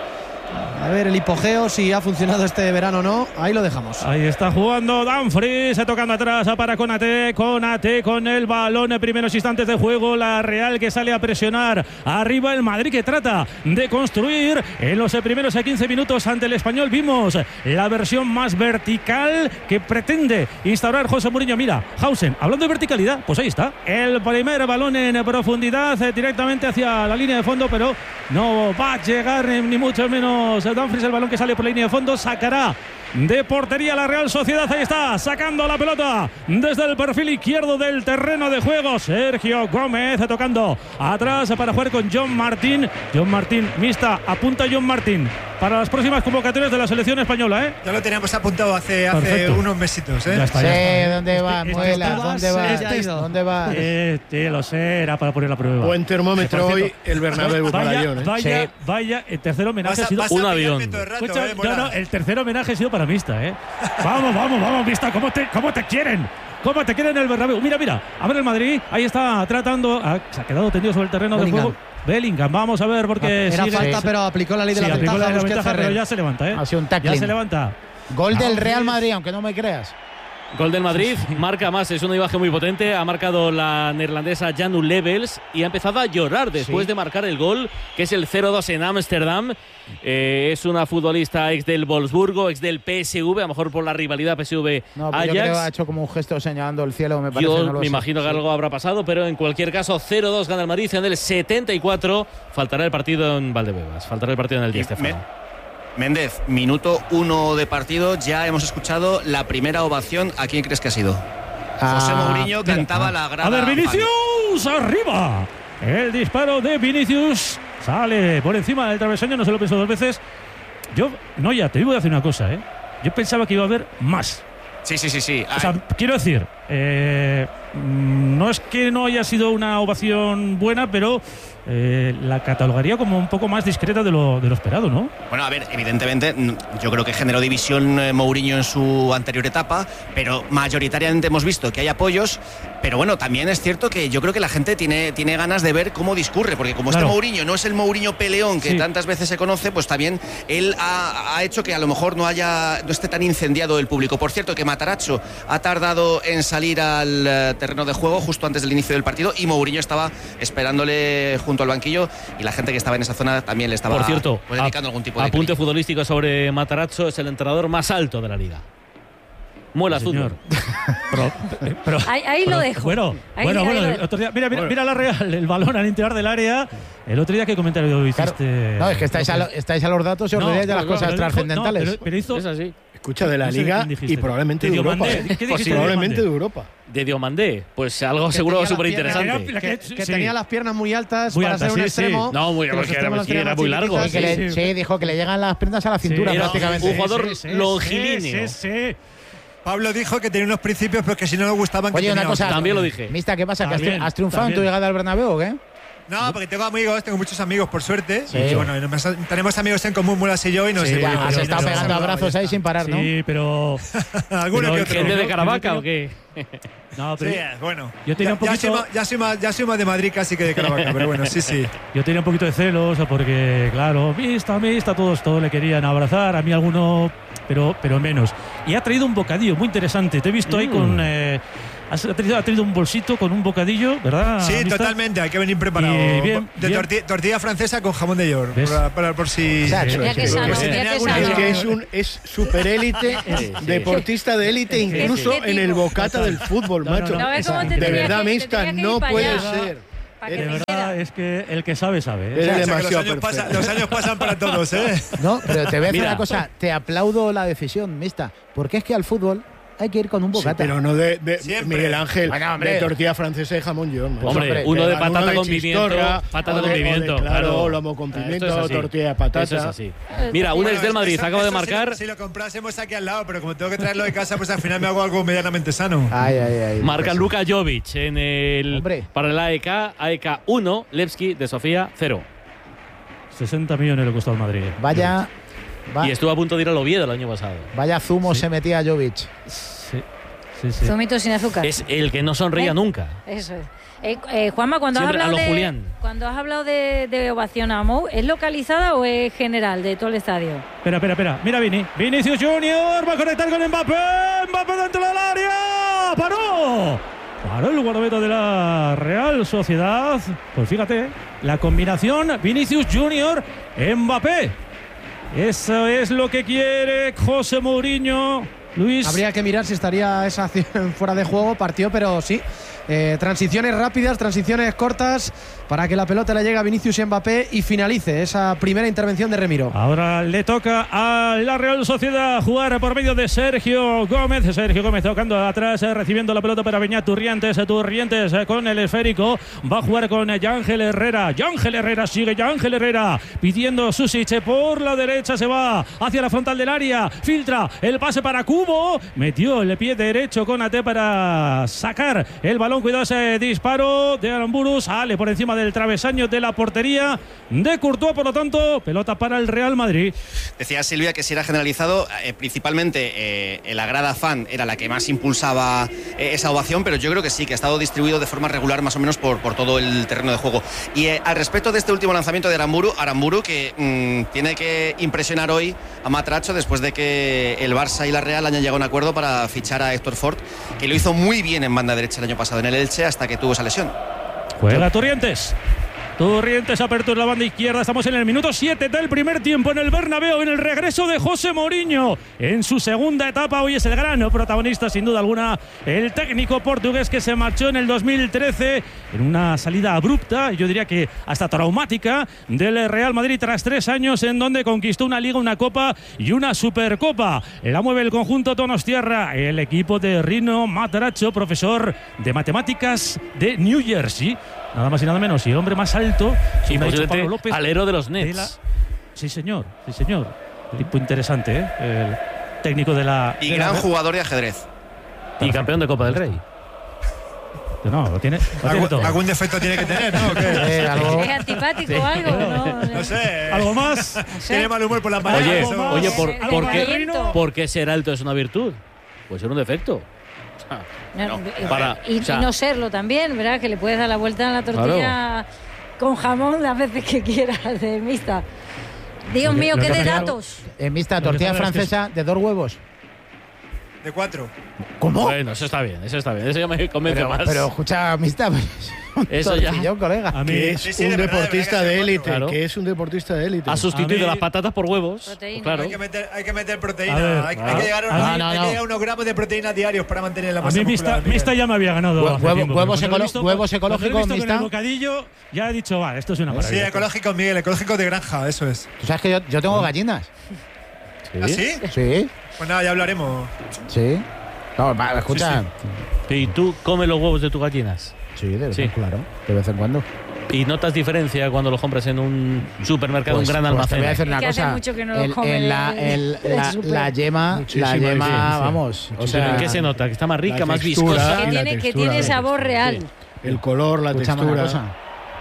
A ver el hipogeo, si ha funcionado este verano o no. Ahí lo dejamos.
Ahí está jugando Dumfries, tocando atrás para Konaté. Konaté con el balón en primeros instantes de juego. La Real que sale a presionar arriba. El Madrid que trata de construir en los primeros quince minutos ante el Español. Vimos la versión más vertical que pretende instaurar José Mourinho. Mira, Hausen, hablando de verticalidad, pues ahí está. El primer balón en profundidad directamente hacia la línea de fondo, pero no va a llegar ni mucho menos Dumfries. El balón que sale por la línea de fondo, sacará de portería la Real Sociedad. Ahí está, sacando la pelota desde el perfil izquierdo del terreno de juego. Sergio Gómez tocando atrás para jugar con John Martín. John Martín, mixta, apunta John Martín para las próximas convocatorias de la selección española, ¿eh?
Ya lo teníamos apuntado hace, hace unos mesitos, ¿eh?
Ya está, ya está. Sí, ¿dónde va,
este,
Muela?
este
¿Dónde va?
este
¿Dónde va?
Este, lo sé, era para poner la prueba.
Buen termómetro hoy el Bernabéu para
vaya,
John, ¿eh?
Vaya,
Sí.
vaya, el tercer homenaje
Vas a-
ha sido
vas a
un
pillarme
avión.
todo el rato,
Escucha,
eh,
no, no,
Mola.
el tercer homenaje ha sido para Mista, ¿eh? Vamos, vamos, vamos, Mista, ¿cómo te, cómo te quieren? ¿Cómo te quieren el Bernabéu? Mira, mira, a ver el Madrid, ahí está tratando, ah, se ha quedado tendido sobre el terreno
Bellingham.
de juego. Bellingham, vamos a ver porque
Era
sigue-
falta,
sí,
pero aplicó la ley de
sí,
la
aplicó
ventaja.
la ley de la
Busquets
ventaja, pero
Ferrer.
ya se levanta, ¿eh?
Ha sido un
Ya
tackling.
se levanta.
Gol del
Dumfries.
Real Madrid, aunque no me creas.
Gol del Madrid, marca más, es una imagen muy potente. Ha marcado la neerlandesa Janu Levels y ha empezado a llorar después
Sí.
de marcar el gol, que es el cero dos en Ámsterdam. Eh, es una futbolista ex del Wolfsburgo, ex del P S V, a lo mejor por la rivalidad P S V
No, pero yo creo que ha
Ajax.
hecho como un gesto señalando el cielo, me parece.
Yo
no lo
me
sé.
imagino que
Sí.
algo habrá pasado, pero en cualquier caso cero dos gana el Madrid en el setenta y cuatro. Faltará el partido en Valdebebas, faltará el partido en el Di Stéfano.
Méndez, minuto uno de partido, ya hemos escuchado la primera ovación. ¿A quién crees que ha sido? José
Ah,
Mourinho
mira,
cantaba
ah.
la grada.
A ver, Vinicius, arriba. El disparo de Vinicius sale por encima del travesaño, no se lo pensó dos veces. Yo, no, ya te digo de hacer una cosa, ¿eh? Yo pensaba que iba a haber más.
Sí, sí, sí, sí.
O sea, quiero decir, eh, no es que no haya sido una ovación buena, pero eh, la catalogaría como un poco más discreta de lo, de lo esperado, ¿no?
Bueno, a ver, evidentemente, mm, yo creo que generó división eh, Mourinho en su anterior etapa, pero mayoritariamente hemos visto que hay apoyos. Pero bueno, también es cierto que yo creo que la gente tiene, tiene ganas de ver cómo discurre, porque como
Claro.
este Mourinho no es el Mourinho peleón que
Sí.
tantas veces se conoce, pues también él ha, ha hecho que a lo mejor no haya no esté tan incendiado el público. Por cierto, que Matarazzo ha tardado en salir al eh, terreno de juego justo antes del inicio del partido y Mourinho estaba esperándole junto al banquillo y la gente que estaba en esa zona también le estaba
Por cierto,
pues, dedicando algún tipo de
apunte
cariño.
futbolístico sobre Matarazzo, es el entrenador más alto de la liga. Muela
Sí,
fútbol.
Pero, pero-
Ahí, ahí
pero-
lo dejo.
Bueno,
Ahí-
bueno,
ahí
bueno.
lo
el
dejo.
otro día- mira, mira,
Bueno.
mira la Real, el balón al interior del área. El otro día, ¿qué comentario hiciste?
No, es que estáis a, lo- estáis a los datos y os
No,
olvidáis de las
no,
cosas
no, dijo-
trascendentales.
no, pero, pero hizo,
Es así.
Escucha, de la
No sé
Liga
quién dijiste.
y probablemente
De
de Europa.
Diomandé.
¿eh?
¿Qué dijiste de
Probablemente
Diomandé?
de Europa.
De Diomandé, pues algo seguro
tenía las
súper
piernas-
interesante.
La
Que,
que-
que
sí.
tenía las piernas muy altas
Muy
para
altas,
ser un
sí, sí.
extremo.
No, muy-
que los
porque era-
extremos los
sí,
tenía
era
más
muy largo,
chiquititos.
Sí, que le-
sí.
sí, dijo que le llegan las piernas a la cintura
Era un-
prácticamente.
un jugador longilíneo.
Sí, sí, sí.
Pablo dijo que tenía unos principios, pero que si no le gustaban que
Oye, una
tenía
cosa.
otros.
También lo dije.
Mista, ¿qué pasa? ¿Que has,
También,
has triunfado en tu
también.
llegada al Bernabéu o qué?
No, porque tengo amigos, tengo muchos amigos, por suerte.
Sí.
Y bueno, tenemos amigos en común, Mulas y yo, y nos
Sí,
bueno,
has
y
estado
nos-
pegando abrazos ahí sin parar, ¿no?
Sí, pero.
Alguno
pero
que otro.
¿Gente de
¿no?
Caravaca o qué?
No, pero
Sí, bueno.
yo tenía
Ya,
un poquito.
ya, soy más, ya, soy más, ya soy más de Madrid casi que de Caravaca, pero bueno, sí, sí.
Yo tenía un poquito de celos porque, claro, mista, mista, todos, todos le querían abrazar, a mí alguno, pero, pero menos. Y ha traído un bocadillo muy interesante. Te he visto ahí
Mm.
con. Eh, has traído, ha traído un bolsito con un bocadillo, ¿verdad?
Sí,
Mista?
totalmente, hay que venir preparado.
Y bien,
de
bien.
Tortilla, tortilla francesa con jamón de york,
¿Ves?
para, para- por si.
Chacho,
Mira qué sano,
por si
mira
tenía
qué
alguna
sano.
Es
duda.
que es un es super élite, deportista de élite, incluso
¿Qué tipo?
en el bocata del fútbol,
No, no,
macho.
no,
No ves cómo te
De
tenía
verdad,
que- te
Mista,
tenía que ir
no
para
puede
allá.
ser.
Para que
De
te
verdad,
hiciera.
es que el que sabe, sabe. ¿eh?
Es
O sea, que
demasiado
los, años
perfecto.
pasan, los años pasan para todos, ¿eh?
No, pero te voy a decir
Mira.
una cosa, te aplaudo la decisión, Mista, porque es que al fútbol hay que ir con un
Sí,
bocata.
pero no de, de
Siempre.
Miguel Ángel,
Bueno, hombre.
de tortilla francesa y jamón york. macho.
Hombre,
hombre,
uno
Te
de
dan
patata
uno de
con pimiento,
chistorra,
patata
o
con
de- o de,
pimiento,
claro,
claro.
lomo con
Esto
pimiento,
es así.
tortilla de patata.
Eso es así. Mira, un
Bueno,
ex del Madrid
eso-
acaba de
eso si
marcar.
lo- Si lo, comprásemos aquí al lado, pero como tengo que traerlo de casa, pues al final me hago algo medianamente sano.
Ay, ay, ay.
Marca
Pues,
Luka Jovic en el
Hombre.
para el A E K, A E K uno, Levski de Sofía cero.
sesenta millones le costó al Madrid.
Vaya, va-
Y estuvo a punto de ir al Oviedo el año pasado.
vaya zumo se metía Jovic.
Sí, sí, sí.
Zumito sin azúcar.
Es el que no sonreía
¿Eh?
nunca.
Eso es. Eh, eh, Juanma, cuando has
Siempre a
hablado,
lo
de,
Julián.
cuando has hablado de, de ovación a Mou, ¿es localizada o es general de todo el estadio?
Espera, espera, espera. Mira Vini. Vinicius Junior va a conectar con Mbappé. Mbappé dentro del área. ¡Paró! Paró el guardameta de la Real Sociedad. Pues fíjate, la combinación Vinicius Junior Mbappé. Eso es lo que quiere José Mourinho. Luis.
Habría que mirar si estaría esa acción fuera de juego, partió, pero sí. Eh, transiciones rápidas, transiciones cortas para que la pelota le llegue a Vinicius Mbappé y finalice esa primera intervención de Remiro.
Ahora le toca a la Real Sociedad jugar por medio de Sergio Gómez. Sergio Gómez tocando atrás, eh, recibiendo la pelota para Beñat Turrientes. eh, Turrientes eh, con el esférico. Va a jugar con eh, Yángel Herrera. Yángel Herrera sigue. Yángel Herrera pidiendo Susic eh, por la derecha. Se va hacia la frontal del área. Filtra el pase para Cubo. Metió el pie derecho con Ate para sacar el balón. Cuidado ese disparo de Aramburu. Sale por encima del travesaño de la portería de Courtois. Por lo tanto, pelota para el Real Madrid.
Decía Silvia que si era generalizado, eh, principalmente eh, la grada fan era la que más impulsaba eh, esa ovación, pero yo creo que sí, que ha estado distribuido de forma regular más o menos por, por todo el terreno de juego. Y eh, al respecto de este último lanzamiento de Aramburu, Aramburu que mmm, tiene que impresionar hoy a Matracho después de que el Barça y la Real hayan llegado a un acuerdo para fichar a Héctor Ford, que lo hizo muy bien en banda derecha el año pasado en el Elche hasta que tuvo esa lesión.
Juega Turrientes. Turrientes, apertura en la banda izquierda. Estamos en el minuto siete del primer tiempo en el Bernabéu, en el regreso de José Mourinho en su segunda etapa. Hoy es el gran protagonista, sin duda alguna, el técnico portugués que se marchó en el dos mil trece en una salida abrupta, yo diría que hasta traumática, del Real Madrid tras tres años en donde conquistó una Liga, una Copa y una Supercopa. La mueve el conjunto Donostierra, el equipo de Rino Matracho, profesor de matemáticas de New Jersey. Nada más y nada menos, y el hombre más alto,
Y
me ha dicho
posiblemente
Pablo López,
alero de los
de
Nets.
la- Sí, señor, sí, señor. Tipo interesante, ¿eh? El técnico de la.
Y
de
gran
la-
jugador de ajedrez.
Y campeón de Copa del Rey.
No, lo tiene, lo tiene
Algún,
todo.
algún defecto tiene que tener, ¿no? ¿O qué?
Eh, algo-
¿Es antipático o algo? No,
No sé.
¿Algo más?
Tiene mal humor por las mañanas.
Oye,
eso.
oye, ¿por,
Eh,
por qué,
aliento.
¿por qué ser alto es una virtud? Puede ser un defecto. O sea,
No,
no,
eh,
para-
y,
o sea,
y no serlo también, ¿verdad? Que le puedes dar la vuelta a la tortilla con jamón las veces que quieras de mixta. Dios
Lo que-
mío,
lo
qué
que
de
pasa-
datos.
En Mista,
Lo que
tortilla
pasa es que
francesa de dos huevos.
De cuatro.
¿Cómo?
Bueno, eso está bien, eso está bien. Eso ya me convence
Pero,
más.
pero escucha, Mista, un
Eso ya.
tortillón, colega.
A mí,
Que es
Sí, sí,
un
de verdad, de
deportista
verdad que
de
sea
élite,
cuatro.
que es un deportista de élite.
ha sustituido
A mí-
las patatas por huevos.
Proteína.
Claro.
Hay que meter, hay que meter proteína.
A ver,
hay, hay
claro.
que llegar a,
A
unos,
mí-
no,
hay
no.
que llegar a unos gramos de proteína diarios para mantener la
a
masa
mí Mista,
muscular.
Mista ya me había ganado.
Hue-
hace
huevo-
tiempo,
huevos
pero cuando lo he
ecolo-
visto-
huevos
cuando lo he
ecológicos,
visto con
Mista.
el bocadillo, ya he dicho, va, esto es una
Sí,
maravilla.
ecológico, Miguel, ecológico de granja, eso es.
Tú sabes que yo, yo tengo gallinas.
¿Ah, sí?
Sí,
Pues nada, ya hablaremos.
sí. No, va, escucha.
¿Y tú comes los huevos de tus gallinas?
Sí, de vez
Sí.
en claro, de vez en cuando.
¿Y notas diferencia cuando los compras en un supermercado,
Pues-
un gran
pues
almacén?
te voy a decir
Es
una
que hace
cosa.
mucho que no lo
El-
come
en la, el-
el
la,
súper.
la yema,
Muchísima
la yema,
diferencia.
vamos. O
Muchísima
sea,
¿En qué se nota? ¿Que está más rica,
La
más
textura.
viscosa?
Que
la
tiene, que
textura,
tiene
la
sabor
textura,
real.
El color, la
escúchame una
textura.
cosa.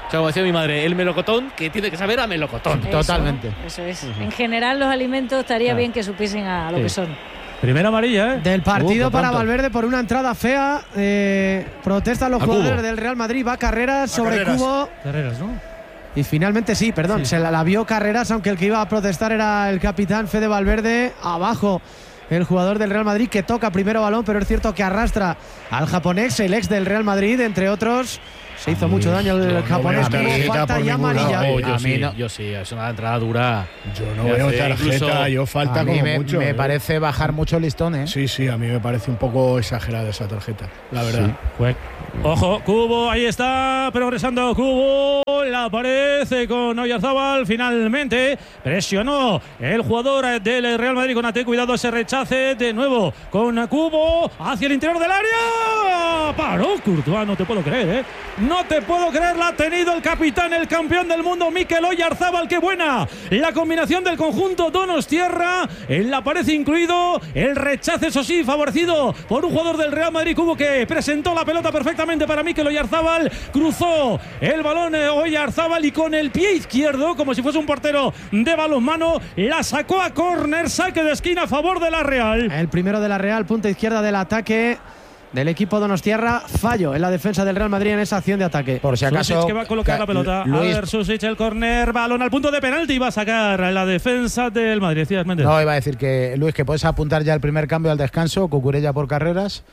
O sea, como decía mi madre, el melocotón que tiene que saber a melocotón.
Eso,
Totalmente.
Eso es. Uh-huh. En general, los alimentos estaría claro. bien que supiesen a lo sí. que son.
Primera amarilla, ¿eh?
Del partido uh, para tanto. Valverde por una entrada fea. Eh, protestan los a jugadores Cubo. del Real Madrid. Va Carreras a sobre Carreras. Cubo.
Carreras, ¿no?
Y finalmente sí, perdón, sí. se la, la vio Carreras, aunque el que iba a protestar era el capitán Fede Valverde. Abajo el jugador del Real Madrid que toca primero balón, pero es cierto que arrastra al japonés, el ex del Real Madrid, entre otros. Se hizo mucho daño el japonés,
no
como falta y amarilla.
No, yo, sí, no. yo sí, es una entrada dura.
Yo no veo tarjeta, incluso, yo falta
a mí
como
me,
mucho.
Me
¿eh?
parece bajar mucho el listón, ¿eh?
Sí, sí, a mí me parece un poco exagerada esa tarjeta, la verdad. Sí.
Pues, ojo, Cubo, ahí está, progresando Cubo, la aparece con Oyarzábal, finalmente presionó el jugador del Real Madrid con A T, cuidado ese rechace, de nuevo con Cubo, hacia el interior del área, paró Courtois, no te puedo creer, ¿eh? No te puedo creer, la ha tenido el capitán, el campeón del mundo, Mikel Oyarzábal. ¡Qué buena! La combinación del conjunto donostiarra, en la pared incluido, el rechace, eso sí, favorecido por un jugador del Real Madrid, Cubo, que presentó la pelota perfectamente para Mikel Oyarzábal, cruzó el balón Oyarzábal y con el pie izquierdo, como si fuese un portero de balonmano, la sacó a córner, saque de esquina a favor de la Real.
El primero de la Real, punta izquierda del ataque del equipo donostiarra, fallo en la defensa del Real Madrid en esa acción de ataque.
Por si acaso,
Susic que va a colocar la pelota. Luis, a ver, Susic, el córner, balón al punto de penalti y va a sacar la defensa del Madrid. Decías, Méndez.
No, iba a decir que, Luis, que puedes apuntar ya el primer cambio al descanso, Cucurella por Carreras.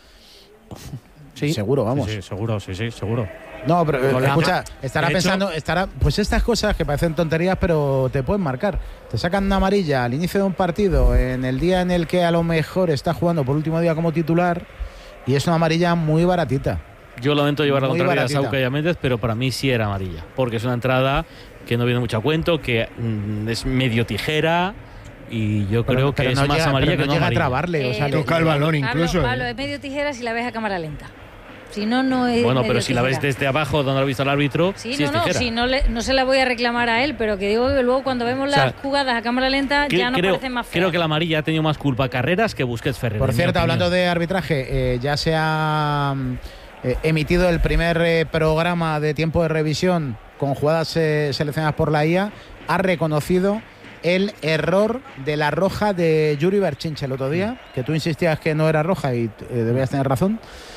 Sí, seguro, vamos.
Sí, sí, seguro, sí, sí, seguro.
No, pero eh, escucha, estará de pensando, hecho, estará, pues estas cosas que parecen tonterías, pero te pueden marcar. Te sacan una amarilla al inicio de un partido, en el día en el que a lo mejor está jugando por último día como titular. Y es una amarilla muy baratita.
Yo lamento llevar la contraria a Sauca y a Méndez, pero para mí sí era amarilla. Porque es una entrada que no viene mucho a cuento, que mm, es medio tijera. Y yo
pero,
creo que
no
es más
llega,
amarilla
no
que no
llega
amarilla.
a trabarle,
eh,
o sea,
toca el balón incluso.
Pablo, Pablo, es medio tijera si la ves a cámara lenta. Si no, no es.
Bueno, pero si
tijera.
la ves desde abajo, donde lo ha visto el árbitro,
sí,
sí
no,
es
no,
tijera.
sí, no, le, no se la voy a reclamar a él, pero que digo que luego cuando vemos
o sea,
las jugadas a cámara lenta
que,
ya nos
creo,
parecen más feas.
Creo que la amarilla ha tenido más culpa Carreras que Busquets Ferrer.
Por cierto, hablando de arbitraje, eh, ya se ha eh, emitido el primer eh, programa de tiempo de revisión con jugadas eh, seleccionadas por la I A. Ha reconocido el error de la roja de Yuri Berchinche el otro día, que tú insistías que no era roja y eh, debías tener razón.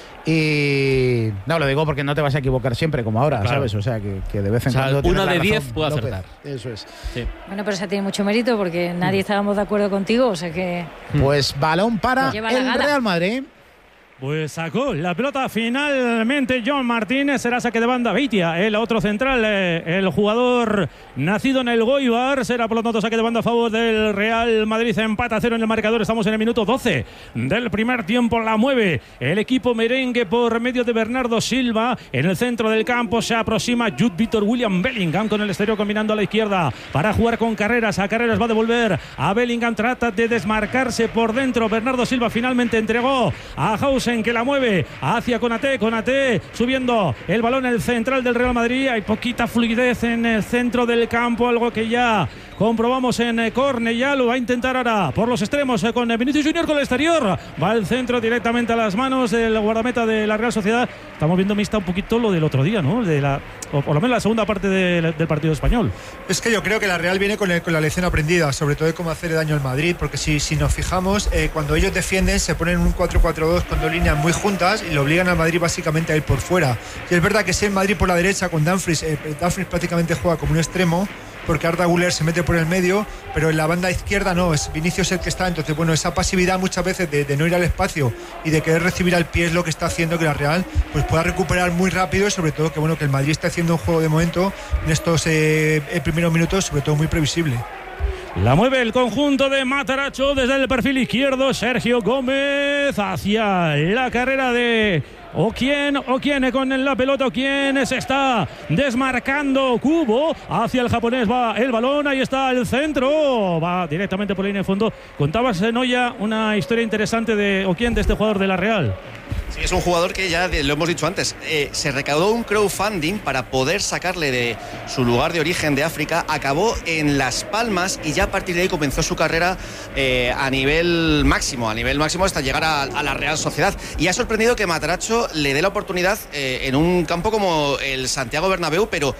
Y no lo digo porque no te vas a equivocar siempre como ahora, claro. ¿sabes? O sea, que, que de vez en
o sea,
cuando
una de diez
razón,
puede
López.
acertar.
Eso es.
Sí.
Bueno, pero esa tiene mucho mérito porque nadie estábamos de acuerdo contigo, o sea que.
Pues balón para el Real Madrid.
Pues sacó la pelota finalmente John Martínez, será saque de banda Beitia, el otro central, eh, el jugador nacido en el Goibar, será por lo tanto saque de banda a favor del Real Madrid, empata a cero en el marcador, estamos en el minuto doce del primer tiempo, la mueve el equipo merengue por medio de Bernardo Silva, en el centro del campo se aproxima Jude Victor William Bellingham con el exterior combinando a la izquierda para jugar con Carreras, a Carreras va a devolver a Bellingham, trata de desmarcarse por dentro, Bernardo Silva finalmente entregó a Hausen que la mueve hacia Konaté, Konaté subiendo el balón el central del Real Madrid, hay poquita fluidez en el centro del campo, algo que ya comprobamos en córner, ya lo va a intentar ahora por los extremos con Vinicius Junior con el exterior, va el centro directamente a las manos del guardameta de la Real Sociedad, estamos viendo mixta un poquito lo del otro día, ¿no? De la, o por lo menos la segunda parte de, del partido español.
Es que yo creo que la Real viene con, el, con la lección aprendida, sobre todo de cómo hacerle daño al Madrid, porque si, si nos fijamos, eh, cuando ellos defienden se ponen un cuatro cuatro dos con dos líneas muy juntas y le obligan al Madrid básicamente a ir por fuera. Y es verdad que si el Madrid por la derecha con Dumfries, eh, Dumfries prácticamente juega como un extremo, porque Arda Güler se mete por el medio, pero en la banda izquierda no, es Vinicius el que está, entonces bueno, esa pasividad muchas veces de, de no ir al espacio y de querer recibir al pie es lo que está haciendo que la Real pues pueda recuperar muy rápido y sobre todo que bueno, que el Madrid está haciendo un juego de momento en estos eh, primeros minutos, sobre todo muy previsible.
La mueve el conjunto de Matarazzo desde el perfil izquierdo, Sergio Gómez hacia la carrera de o quién, o quién con la pelota, o quién se está desmarcando. Cubo hacia el japonés, va el balón, ahí está el centro, va directamente por la línea de fondo. Contabas, Noya, una historia interesante de o quién, de este jugador de la Real.
Sí, es un jugador que ya lo hemos dicho antes, eh, se recaudó un crowdfunding para poder sacarle de su lugar de origen de África, acabó en Las Palmas y ya a partir de ahí comenzó su carrera eh, a nivel máximo, a nivel máximo hasta llegar a, a la Real Sociedad, y ha sorprendido que Matarazzo le dé la oportunidad eh, en un campo como el Santiago Bernabéu, pero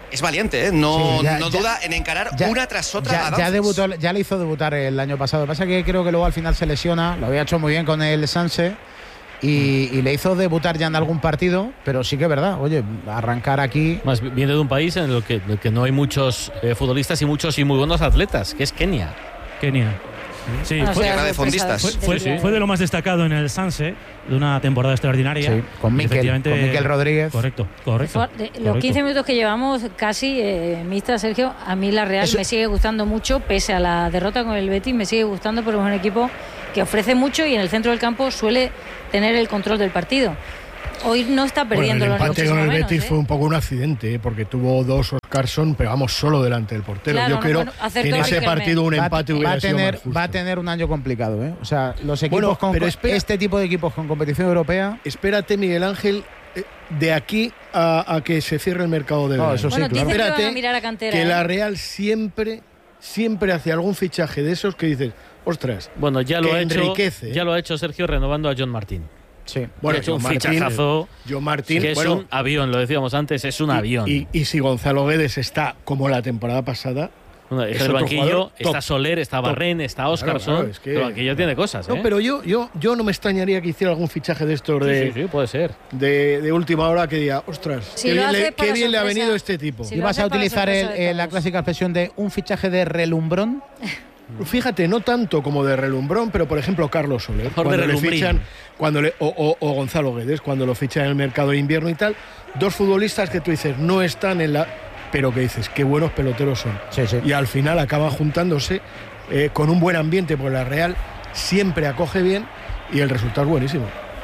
es valiente, ¿eh? No,
Sí, ya,
no
ya,
duda en encarar
ya,
una tras otra
ya,
a
ya
Dumfries.
debutó, ya le hizo debutar el año pasado. Lo que pasa es que creo que luego al final se lesiona. Lo había hecho muy bien con el Sanse y, y le hizo debutar ya en algún partido. Pero sí que es verdad, oye, arrancar aquí.
Más viene de un país en el que, en el que no hay muchos eh, futbolistas y muchos y muy buenos atletas, que es Kenia.
Kenia. Sí,
Ah,
fue,
tierra de fondistas.
fue, fue-
Sí, sí.
fue de lo más destacado en el Sanse, de una temporada extraordinaria.
Sí, con Mikel,
Efectivamente,
con Mikel Rodríguez.
Correcto, correcto.
De- Los
correcto.
quince minutos que llevamos casi, eh, mixta, Sergio, a mí la Real
Eso-
me sigue gustando mucho, pese a la derrota con el Betis, me sigue gustando porque es un equipo que ofrece mucho y en el centro del campo suele tener el control del partido. Hoy no está perdiendo
Bueno, el
los
empate con el
menos,
Betis
¿eh?
fue un poco un accidente, ¿eh? Porque tuvo dos Oscarson, pero vamos solo delante del portero.
Claro,
Yo
no,
creo
bueno, acertó
que en ese
Riquelme.
partido un
Va-
empate
va,
hubiera
a
sido
tener,
más justo.
va a tener un año complicado, ¿eh? O sea, los equipos
Bueno,
con
pero espera-
este tipo de equipos con competición europea.
Espérate, Miguel Ángel, eh, de aquí a, a que se cierre el mercado de
No,
verano.
eso sí,
Bueno,
claro.
dicen que van a
Espérate,
mirar a cantera.
que
¿eh?
la Real siempre, siempre hace algún fichaje de esos que dices, ostras,
Bueno, ya lo
que
ha hecho,
enriquece, ¿eh?
ya lo ha hecho Sergio renovando a John Martín.
Sí.
Bueno,
ha hecho un
John Martín,
fichajazo.
John Martín,
que es
bueno,
un avión, lo decíamos antes, es un
y-
avión.
Y, y si Gonzalo Guedes está como la temporada pasada,
Bueno,
es
en el
otro
banquillo
jugador
está
top.
Soler, está
Top.
Barren, está Oscarson.
Claro, claro, es que-
el banquillo tiene cosas, ¿eh?
no, pero yo, yo, yo no me extrañaría que hiciera algún fichaje de estos de,
Sí, sí, sí, puede ser.
de, de última hora que diga, ostras,
Si
qué
lo
bien,
hace
le,
para
qué bien le ha
sorpresa.
venido este tipo.
Si
¿Y
lo
vas
hace
a
para
utilizar el-
sorpresa de
eh, la
todos.
clásica expresión de un fichaje de relumbrón?
Fíjate, no tanto como de relumbrón, pero por ejemplo Carlos Soler,
Mejor de
cuando le
relumbrín.
fichan, cuando le, o, o- o Gonzalo Guedes, cuando lo fichan en el mercado de invierno y tal, dos futbolistas que tú dices no están en la, pero que dices qué buenos peloteros son.
Sí, sí.
Y al final acaban juntándose eh, con un buen ambiente, porque la Real siempre acoge bien y el resultado es buenísimo.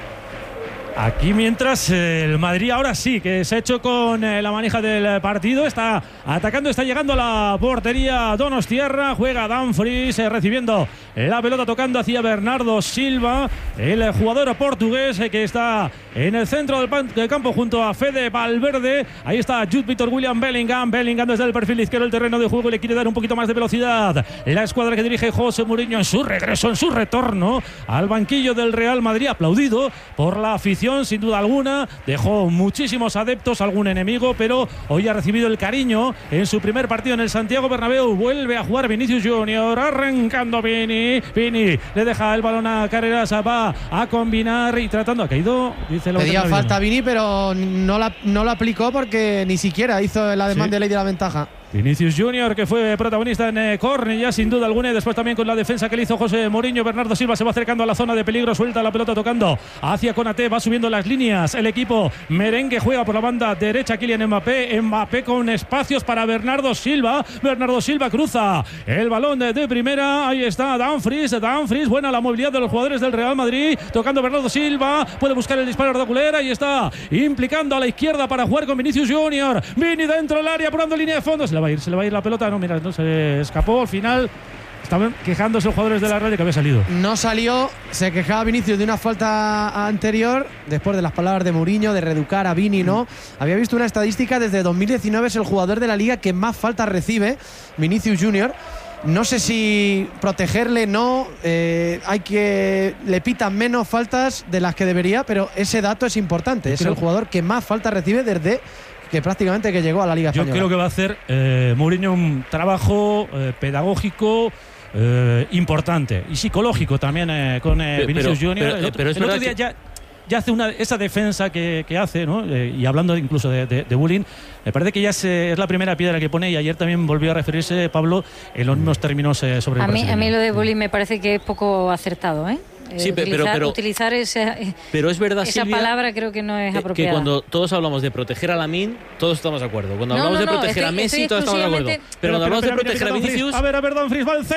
Aquí mientras eh, el Madrid ahora sí que se ha hecho con eh, la manija del partido, está atacando, está llegando a la portería Donostiarra, juega Dumfries eh, recibiendo la pelota, tocando hacia Bernardo Silva, el jugador portugués eh, que está en el centro del, pan- del campo junto a Fede Valverde. Ahí está Jude Victor William Bellingham, Bellingham desde el perfil izquierdo del terreno de juego, le quiere dar un poquito más de velocidad. La escuadra que dirige José Mourinho en su regreso, en su retorno al banquillo del Real Madrid, aplaudido por la afición sin duda alguna, dejó muchísimos adeptos, algún enemigo, pero hoy ha recibido el cariño en su primer partido en el Santiago Bernabéu. Vuelve a jugar Vinicius Junior, arrancando Vini, Vini le deja el balón a Carreras, va a combinar y tratando, ha caído, dice la
Pedía
veterana
falta a
Vini.
Vini, pero no la, no la aplicó porque ni siquiera hizo el ademán
Sí.
de ley de la ventaja.
Vinicius Junior, que fue protagonista en eh, Cornellá, sin duda alguna, y después también con la defensa que le hizo José Mourinho. Bernardo Silva se va acercando a la zona de peligro, suelta la pelota tocando hacia Konaté, va subiendo las líneas. El equipo merengue juega por la banda derecha, Kylian Mbappé, Mbappé con espacios para Bernardo Silva. Bernardo Silva cruza el balón de, de primera, ahí está Dumfries, Dumfries, buena la movilidad de los jugadores del Real Madrid, tocando Bernardo Silva, puede buscar el disparo de Oculer, ahí está, implicando a la izquierda para jugar con Vinicius Junior. Vini dentro del área, probando línea de fondo, se le va a ir, se le va a ir la pelota, no, mira, no se escapó al final. Estaban quejándose los jugadores de la Real de que había salido.
No salió, se quejaba Vinicius de una falta anterior, después de las palabras de Mourinho, de reeducar a Vini, ¿no? Había visto una estadística, desde dos mil diecinueve es el jugador de la liga que más faltas recibe, Vinicius Junior. No sé si protegerle, no, eh, hay que le pitan menos faltas de las que debería, pero ese dato es importante,
Yo
es
creo-
el jugador que más faltas recibe desde que prácticamente que llegó a la Liga
Yo
Española.
creo que va a hacer eh, Mourinho un trabajo eh, pedagógico eh, importante y psicológico también eh, con eh,
Pero-
Vinicius
pero-
Junior.
pero-
el otro,
pero es
el otro
verdad
día
que-
ya, ya hace una, esa defensa que, que hace, ¿no? Eh, y hablando incluso de, de, de bullying, me parece que ya se- es la primera piedra que pone, y ayer también volvió a referirse Pablo en los mismos términos eh, sobre
A
el
mí, a mí
brasileño.
lo de bullying me parece que es poco acertado, ¿eh? Eh,
Sí, pe- pero-
utilizar,
pero-
utilizar esa,
Pero es verdad,
esa
Silvia,
palabra creo que no es
eh, que
apropiada.
cuando todos hablamos de proteger a Lamine, todos estamos de acuerdo. Cuando
No,
hablamos
no,
de
no,
proteger
estoy-
a Messi,
estoy
todos estamos de acuerdo. Pero,
exclusivamente-
cuando hablamos de
Espera,
proteger a
mira, mira,
Vinicius,
A ver, a ver, Dumfries va al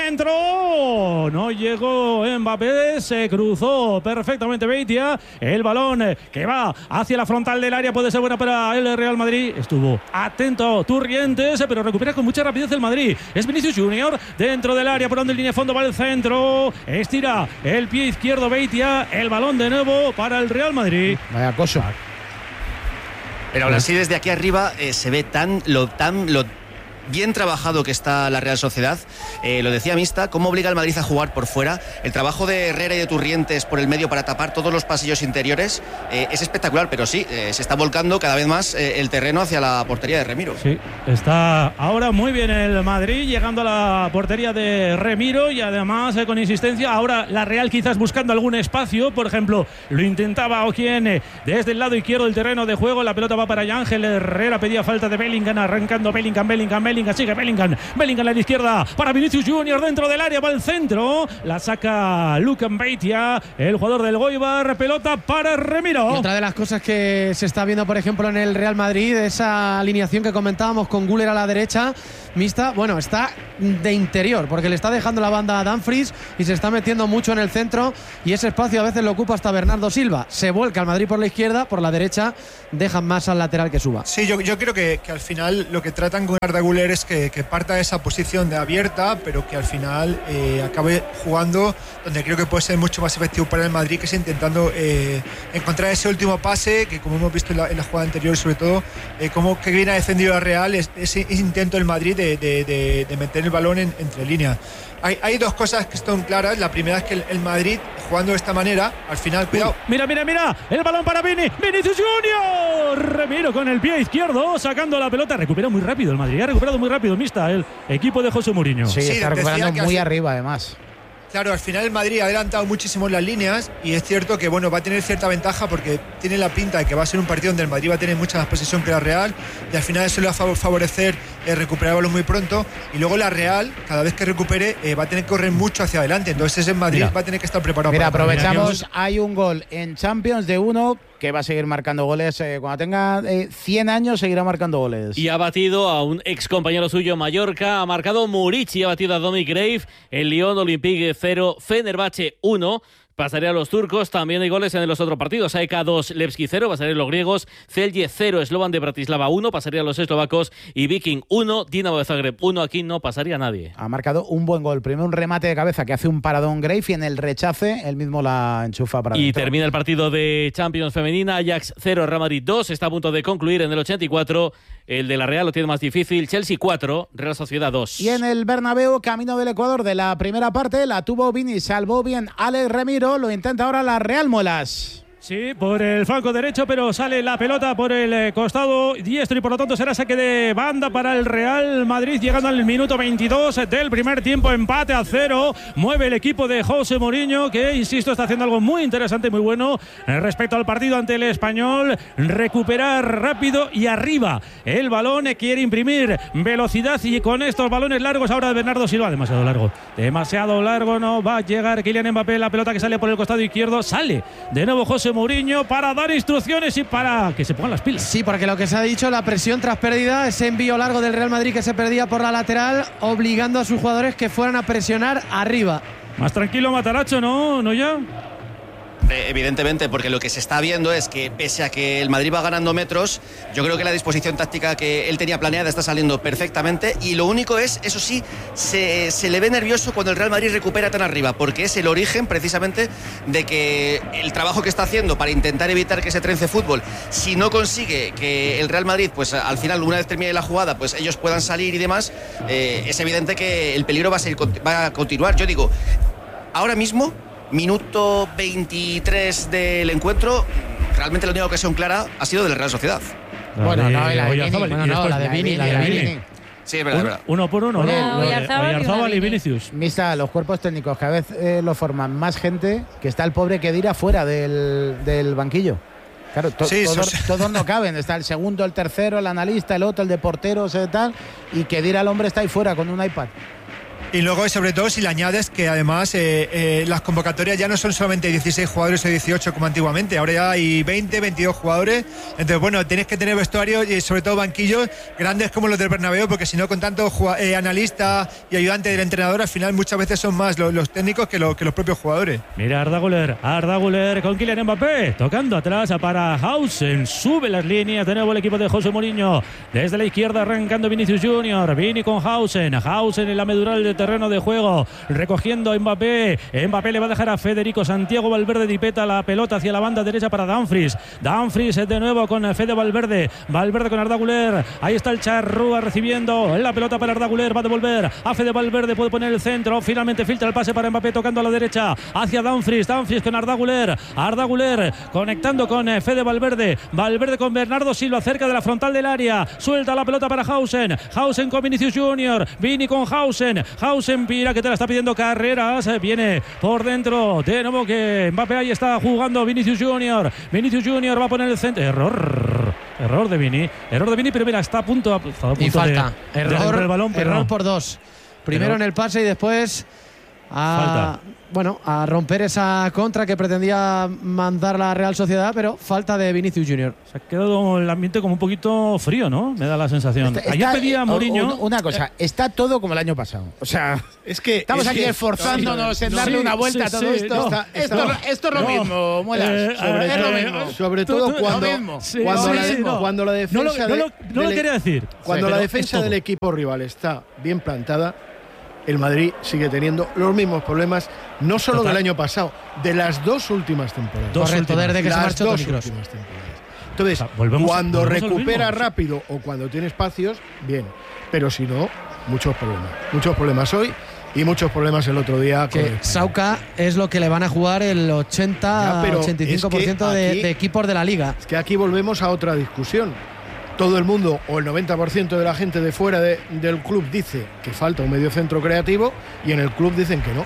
centro. No llegó Mbappé, se cruzó perfectamente Beitia. El balón eh, que va hacia la frontal del área puede ser buena para el Real Madrid. Estuvo atento Turrientes, pero recupera con mucha rapidez el Madrid. Es Vinicius Junior dentro del área, por donde el línea de fondo va al centro. Estira el pie izquierdo Beitia. El balón de nuevo para el Real Madrid.
Vaya cosa.
Pero aún así desde aquí arriba eh, se ve tan lo tan lo bien trabajado que está la Real Sociedad. Eh, lo decía Mista, cómo obliga al Madrid a jugar por fuera. El trabajo de Herrera y de Turrientes por el medio para tapar todos los pasillos interiores eh, es espectacular, pero sí, eh, se está volcando cada vez más eh, el terreno hacia la portería de Remiro.
Sí, está ahora muy bien el Madrid, llegando a la portería de Remiro y además eh, con insistencia. Ahora la Real quizás buscando algún espacio, por ejemplo, lo intentaba Oquien eh, desde el lado izquierdo del terreno de juego. La pelota va para Ángel Herrera, pedía falta de Bellingham, arrancando Bellingham, Bellingham, Bellingham, sigue Bellingham, Bellingham a la izquierda para Vinicius Junior dentro del área, va al centro, la saca Lukan Beitia, el jugador del Goibar, pelota para Remiro.
Y otra de las cosas que se está viendo, por ejemplo, en el Real Madrid, esa alineación que comentábamos con Güler a la derecha, Mista, bueno, está de interior, porque le está dejando la banda a Dumfries y se está metiendo mucho en el centro, y ese espacio a veces lo ocupa hasta Bernardo Silva. Se vuelca al Madrid por la izquierda, por la derecha dejan más al lateral que suba.
Sí, yo, yo creo que, que al final lo que tratan con Arda Güler es que, que parta de esa posición de abierta, pero que al final eh, acabe jugando donde creo que puede ser mucho más efectivo para el Madrid, que es intentando eh, encontrar ese último pase, que como hemos visto en la, en la jugada anterior, sobre todo, eh, como que bien ha defendido la Real, es, ese intento del Madrid de, de, de, de meter el balón en, entre líneas. Hay, hay dos cosas que están claras. La primera es que el, el Madrid, jugando de esta manera, al final, cuidado.
Mira, mira, mira, el balón para Vini, Vinicius Junior. Remiro con el pie izquierdo, sacando la pelota. Recupera muy rápido el Madrid, ha recuperado muy rápido, Mista, el equipo de José Mourinho.
Sí,
Sí,
está recuperando muy
al-
arriba, además.
Claro, al final el Madrid ha adelantado muchísimo en las líneas, y es cierto que bueno, va a tener cierta ventaja porque tiene la pinta de que va a ser un partido donde el Madrid va a tener mucha más posesión que la Real, y al final eso le va a fav- favorecer eh, recuperar el balón muy pronto, y luego la Real, cada vez que recupere, eh, va a tener que correr mucho hacia adelante. Entonces ese Madrid
Mira.
va a tener que estar preparado.
Mira,
para
aprovechamos, hay un gol en Champions de uno que va a seguir marcando goles. Eh, cuando tenga eh, cien años seguirá marcando goles.
Y ha batido a un ex compañero suyo, Mallorca. Ha marcado Murici, ha batido a Dominic Grave. El Lyon Olympique cero, Fenerbahce uno. Pasaría a los turcos. También hay goles en los otros partidos. A E K dos, Levski cero. Pasarían los griegos. Celje cero, Slovan de Bratislava uno. Pasarían los eslovacos. Y Viking uno, Dinamo de Zagreb uno. Aquí no pasaría nadie.
Ha marcado un buen gol. Primero un remate de cabeza que hace un paradón Grave, y en el rechace él mismo la enchufa para
Y
dentro.
termina el partido de Champions femenina. Ajax cero, Real Madrid dos. Está a punto de concluir en el ochenta y cuatro. El de la Real lo tiene más difícil. Chelsea cuatro, Real Sociedad dos.
Y en el Bernabéu, camino del Ecuador de la primera parte, la tuvo Vini, salvó bien Alex Remiro, lo intenta ahora la Real Muelas.
Sí, por el flanco derecho, pero sale la pelota por el eh, costado diestro y por lo tanto será saque de banda para el Real Madrid, llegando al minuto veintidós del primer tiempo, empate a cero. Mueve el equipo de José Mourinho, que, insisto, está haciendo algo muy interesante, muy bueno eh, respecto al partido ante el Español. Recuperar rápido y arriba el balón, eh, quiere imprimir velocidad, y con estos balones largos ahora de Bernardo Silva, demasiado largo, demasiado largo, no va a llegar Kylian Mbappé, la pelota que sale por el costado izquierdo, sale de nuevo José Mourinho para dar instrucciones y para que se pongan las pilas.
Sí, porque lo que se ha dicho, la presión tras pérdida, ese envío largo del Real Madrid que se perdía por la lateral, obligando a sus jugadores que fueran a presionar arriba.
Más tranquilo Mataracho, ¿no? ¿No ya?
Evidentemente, porque lo que se está viendo es que pese a que el Madrid va ganando metros, yo creo que la disposición táctica que él tenía planeada está saliendo perfectamente, y lo único es, eso sí, se, se le ve nervioso cuando el Real Madrid recupera tan arriba, porque es el origen precisamente de que el trabajo que está haciendo para intentar evitar que se trence fútbol, si no consigue que el Real Madrid, pues al final, una vez termine la jugada, pues ellos puedan salir y demás, eh, es evidente que el peligro va a, seguir, va a continuar. Yo digo, ahora mismo, minuto veintitrés del encuentro, realmente la única ocasión clara ha sido de la Real Sociedad.
Bueno, no, la de Vini,
Oyarzábal,
bueno,
y
no,
después-
la de Vini, la de Vini.
Sí, es verdad, es verdad.
Uno por uno, ¿no?
Bueno,
Lo de
Oyarzábal y
Oyarzábal
una
y
Vini.
Vinicius.
Mista, los cuerpos técnicos cada vez eh, lo forman más gente, que está el pobre Khedira fuera del, del banquillo. Claro, to-
Sí,
todos,
eso-
todos no caben. Está el segundo, el tercero, el analista, el otro, el de porteros, eh, tal. Y Khedira, el hombre, está ahí fuera con un iPad.
Y luego, y sobre todo, si le añades que además eh, eh, las convocatorias ya no son solamente dieciséis jugadores o dieciocho como antiguamente, ahora ya hay veinte, veintidós jugadores. Entonces, bueno, tienes que tener vestuarios y sobre todo banquillos grandes como los del Bernabéu, porque si no, con tantos eh, analistas y ayudantes del entrenador, al final muchas veces son más los, los técnicos que, lo, que los propios jugadores.
Mira Arda Güler, Arda Güler con Kylian Mbappé, tocando atrás para Hausen, sube las líneas de nuevo el equipo de José Mourinho, desde la izquierda arrancando Vinicius Junior, Vini con Hausen, Hausen en la medural del terreno de juego, recogiendo Mbappé. Mbappé le va a dejar a Federico Santiago Valverde Dipeta la pelota hacia la banda derecha para Dumfries. Dumfries de nuevo con Fede Valverde. Valverde con Arda Güler. Ahí está el Charrúa recibiendo la pelota para Arda Güler. Va a devolver a Fede Valverde. Puede poner el centro. Finalmente filtra el pase para Mbappé tocando a la derecha hacia Dumfries. Dumfries con Arda Güler. Arda Güler conectando con Fede Valverde. Valverde con Bernardo Silva cerca de la frontal del área. Suelta la pelota para Hausen. Hausen con Vinicius Junior. Vini con Hausen. Hausen pira que te la está pidiendo Carreras. Viene por dentro. De nuevo que Mbappé ahí está jugando Vinicius Junior. Vinicius Junior va a poner el centro. Error. Error de Vini. Error de Vini, pero mira, está a punto, a punto
y falta.
De,
error,
de el balón, pero
error
no.
por dos. Primero
pero,
en el pase y después a,
falta.
Bueno, a romper esa contra que pretendía mandar la Real Sociedad, pero falta de Vinicius Junior.
Se ha quedado el ambiente como un poquito frío, ¿no? Me da la sensación.
Está,
Ayer
está,
pedía a Mourinho.
Una cosa, está todo como el año pasado. O sea,
es que
estamos
es
aquí
que,
esforzándonos sí, en darle
sí,
una vuelta
sí,
a todo
sí,
esto.
Está, está,
esto. Esto es lo
no,
mismo, Muelas.
Eh, sobre,
es
todo,
lo mismo.
sobre todo
tú, tú,
cuando,
sí,
cuando,
sí,
la,
sí, no.
cuando la defensa.
No lo, no lo, no lo
del,
quería decir.
Cuando
sí,
la defensa del equipo rival está bien plantada, el Madrid sigue teniendo los mismos problemas, no solo Total. del año pasado, de las dos últimas temporadas. Dos Correcto, últimas, desde que las se marchó dos Toni Kroos. últimas temporadas. Entonces, o sea,
volvemos,
cuando
volvemos
recupera rápido o cuando tiene espacios, bien. Pero si no, muchos problemas. Muchos problemas hoy y muchos problemas el otro día. Que Sauca es lo que le van a jugar el ochenta a ochenta y cinco por ciento es que aquí, de, de equipos de la Liga. Es que aquí volvemos a otra discusión. Todo el mundo o el noventa por ciento de la gente de fuera de, del club dice que falta un mediocentro creativo y en el club dicen que no.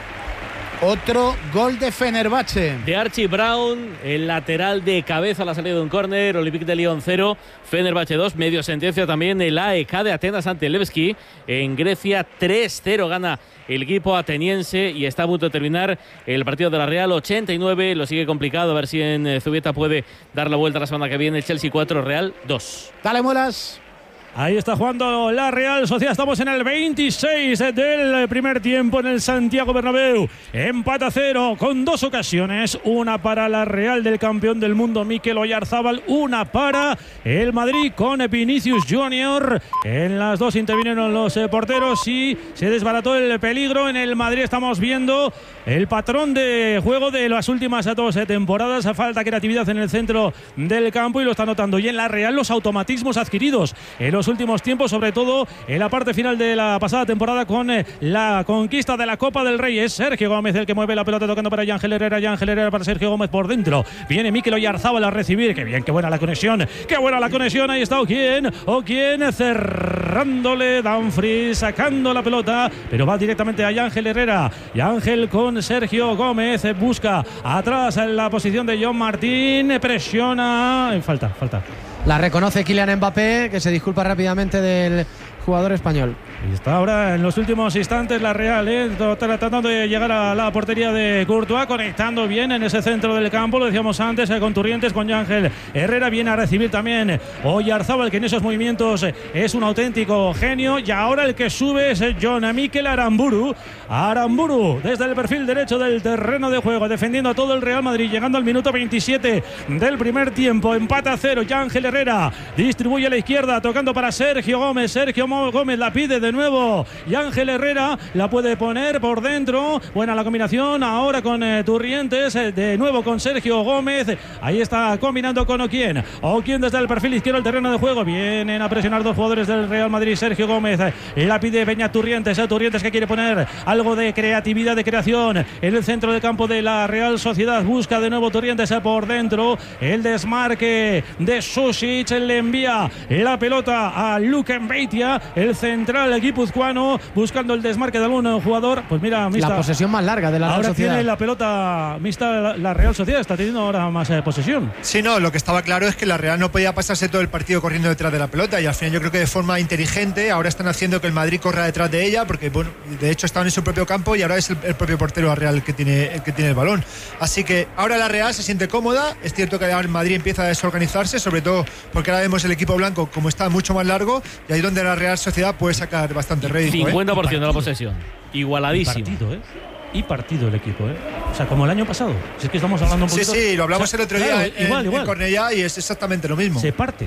Otro gol de Fenerbahce.
De Archie Brown, el lateral de cabeza a la salida de un córner. Olympique de Lyon cero, Fenerbahce dos. Medio sentencia también el A E K de Atenas ante el Levski. En Grecia tres cero gana el equipo ateniense y está a punto de terminar el partido de la Real. ochenta y nueve, lo sigue complicado. A ver si en Zubieta puede dar la vuelta la semana que viene. Chelsea cuatro, Real dos.
Dale, Muelas.
Ahí está jugando la Real Sociedad. Estamos en el veintiséis del primer tiempo en el Santiago Bernabéu. Empate a cero con dos ocasiones. Una para la Real del campeón del mundo Mikel Oyarzábal. Una para el Madrid con Vinicius Junior. En las dos intervinieron los porteros y se desbarató el peligro. En el Madrid estamos viendo el patrón de juego de las últimas dos temporadas. Falta creatividad en el centro del campo y lo está notando. Y en la Real los automatismos adquiridos en los últimos tiempos, sobre todo en la parte final de la pasada temporada con eh, la conquista de la Copa del Rey. Es Sergio Gómez el que mueve la pelota tocando para Ángel Herrera. Ángel Herrera para Sergio Gómez por dentro. Viene Mikel Oyarzábal a recibir. Qué bien, qué buena la conexión. Qué buena la conexión. Ahí está Oquien. Oquien cerrándole. Dumfries sacando la pelota, pero va directamente a Ángel Herrera. Y Ángel con Sergio Gómez. Busca atrás en la posición de John Martín. Presiona. Falta, falta.
La reconoce Kylian Mbappé, que se disculpa rápidamente del jugador español.
Y está ahora en los últimos instantes la Real, ¿eh? tratando de llegar a la portería de Courtois, conectando bien en ese centro del campo, lo decíamos antes, eh, con Turrientes, con Ángel Herrera. Viene a recibir también Oyarzábal, que en esos movimientos eh, es un auténtico genio. Y ahora el que sube es John Mikel Aramburu. Aramburu desde el perfil derecho del terreno de juego, defendiendo a todo el Real Madrid, llegando al minuto veintisiete del primer tiempo. Empate a cero. Ya Ángel Herrera distribuye a la izquierda, tocando para Sergio Gómez. Sergio Gómez la pide de nuevo y Ángel Herrera la puede poner por dentro. Buena la combinación ahora con eh, Turrientes, eh, de nuevo con Sergio Gómez. Ahí está combinando con Oquien. Oquien desde el perfil izquierdo del terreno de juego. Vienen a presionar dos jugadores del Real Madrid. Sergio Gómez eh, y la pide Beñat Turrientes. Eh, Turrientes que quiere poner algo de creatividad, de creación en el centro del campo de la Real Sociedad. Busca de nuevo Turrientes eh, por dentro. El desmarque de Susic, le envía la pelota a Luke Mbeitia, el central guipuzcoano, buscando el desmarque de algún jugador. Pues mira, Mista,
la posesión más larga de la Real
ahora
Sociedad.
Tiene la pelota Mista, la, la Real Sociedad está teniendo ahora más eh, posesión.
Sí, no, lo que estaba claro es que la Real no podía pasarse todo el partido corriendo detrás de la pelota, y al final yo creo que de forma inteligente ahora están haciendo que el Madrid corra detrás de ella, porque bueno, de hecho estaban en su propio campo y ahora es el, el propio portero Real el que tiene el que tiene el balón. Así que ahora la Real se siente cómoda. Es cierto que el Madrid empieza a desorganizarse, sobre todo porque ahora vemos el equipo blanco como está mucho más largo, y ahí es donde la Real Sociedad puede sacar bastante rédito.
cincuenta por ciento ¿eh? de la posesión. Igualadísimo.
Y partido, ¿eh? Y partido el equipo, ¿eh? O sea, como el año pasado. Si es que estamos hablando un poquito.
Sí, sí, lo hablamos
o sea,
el otro día
claro,
en,
igual,
en
igual.
Cornellá, y es exactamente lo mismo.
Se parte.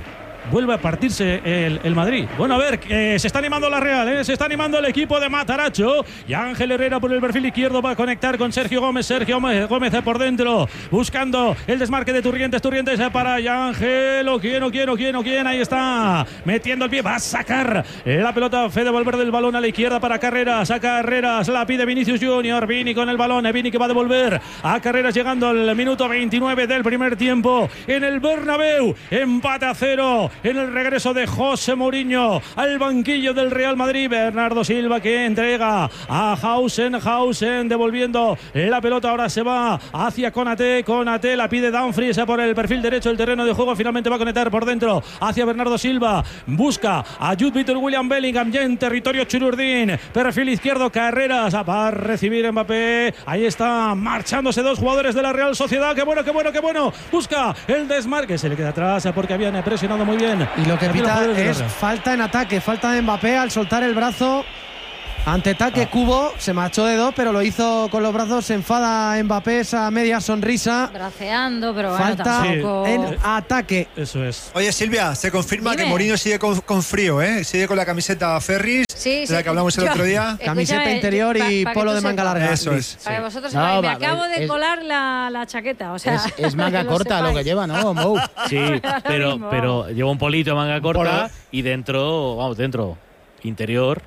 vuelve a partirse el, el Madrid. Bueno, a ver, eh, se está animando la Real, ¿eh? Se está animando el equipo de Mataracho. Y Ángel Herrera por el perfil izquierdo va a conectar con Sergio Gómez. Sergio Gómez por dentro, buscando el desmarque de Turrientes. Turrientes para Ángel. ¿O quién, o quién, o quién, o quién? Ahí está, metiendo el pie. Va a sacar la pelota. Fede Valverde del balón a la izquierda para Carreras. A Carreras la pide Vinicius Junior. Vini con el balón. Vini que va a devolver a Carreras, llegando al minuto veintinueve del primer tiempo en el Bernabéu. Empate a cero en el regreso de José Mourinho al banquillo del Real Madrid. Bernardo Silva que entrega a Hausen. Hausen devolviendo la pelota. Ahora se va hacia Konaté. Konaté la pide Dumfries por el perfil derecho del terreno de juego. Finalmente va a conectar por dentro hacia Bernardo Silva. Busca a Jude Víctor William Bellingham ya en territorio chururdín. Perfil izquierdo, Carreras. Va a recibir Mbappé. Ahí está marchándose dos jugadores de la Real Sociedad. Qué bueno, qué bueno, qué bueno. Busca el desmarque. Se le queda atrás porque habían presionado muy bien.
Y lo que
También
pita
los
es falta en ataque. Falta de Mbappé al soltar el brazo. Ante Taque ah. Cubo se marchó de dos, pero lo hizo con los brazos. Se enfada Mbappé, esa media sonrisa.
Braceando, pero
falta
bueno, tampoco...
en ataque.
Eso es.
Oye, Silvia, se confirma Dime. que Mourinho sigue con, con frío, ¿eh? Sigue con la camiseta Ferris,
sí,
de
sí.
la que hablamos el
Yo,
otro día.
Camiseta interior y pa, pa polo de manga larga.
Eso es.
Para
sí.
que vosotros
no,
sepáis, me
va,
acabo de
es,
colar la, la chaqueta. O sea,
es, es manga
lo
corta
sepáis.
lo que lleva, ¿no, Mou?
Sí, pero, pero lleva un polito de manga corta y dentro, vamos, dentro, interior.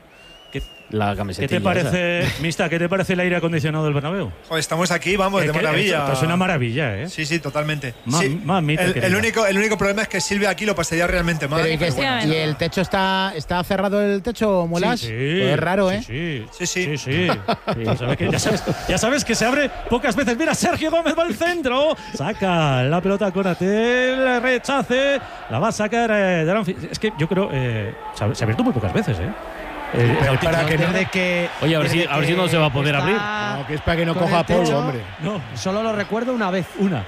La camiseta.
¿Qué te parece, esa? Mista, qué te parece el aire acondicionado del Bernabéu?
Joder, estamos aquí, vamos, de maravilla.
Esto es una maravilla, ¿eh?
Sí, sí, totalmente.
Más,
sí,
más mita,
el, el, único, el único problema es que Silvia aquí lo pasaría realmente mal.
Pero y, que, bueno. ¿Y el techo está, está cerrado el techo, Mulas?
Sí, sí.
Pues es raro, ¿eh?
Sí,
sí. sí, sí.
sí, sí. sí. Ya, sabes que, ya, sabes, ya sabes que se abre pocas veces. Mira, Sergio Gómez va al centro. Saca la pelota con Atel, rechace. La va a sacar eh, de la, Es que yo creo. Eh, se ha abierto muy pocas veces, ¿eh?
Eh, pero para que no de que
oye a ver si a ver si no se va a poder
está,
abrir
no, que es para que no coja polvo, hombre. No, solo lo recuerdo una vez,
una.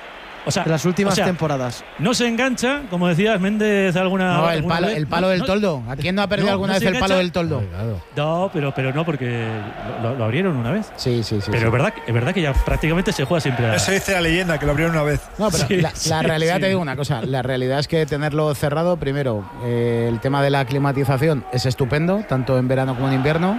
O sea,
de las últimas
o sea,
temporadas.
No se engancha, como decías Méndez alguna.
No, el
alguna
palo,
vez.
el palo
no,
del
no,
toldo. ¿A quién no ha perdido
no,
alguna
no
vez el palo del toldo?
No, pero, pero no, porque lo, lo abrieron una vez.
Sí, sí, sí.
Pero
sí.
es verdad, es verdad que ya prácticamente se juega siempre. A...
Eso dice la leyenda, que lo abrieron una vez.
No, pero
sí,
la,
sí,
la realidad,
sí.
te digo una cosa, la realidad es que tenerlo cerrado, primero, eh, el tema de la climatización es estupendo, tanto en verano como en invierno.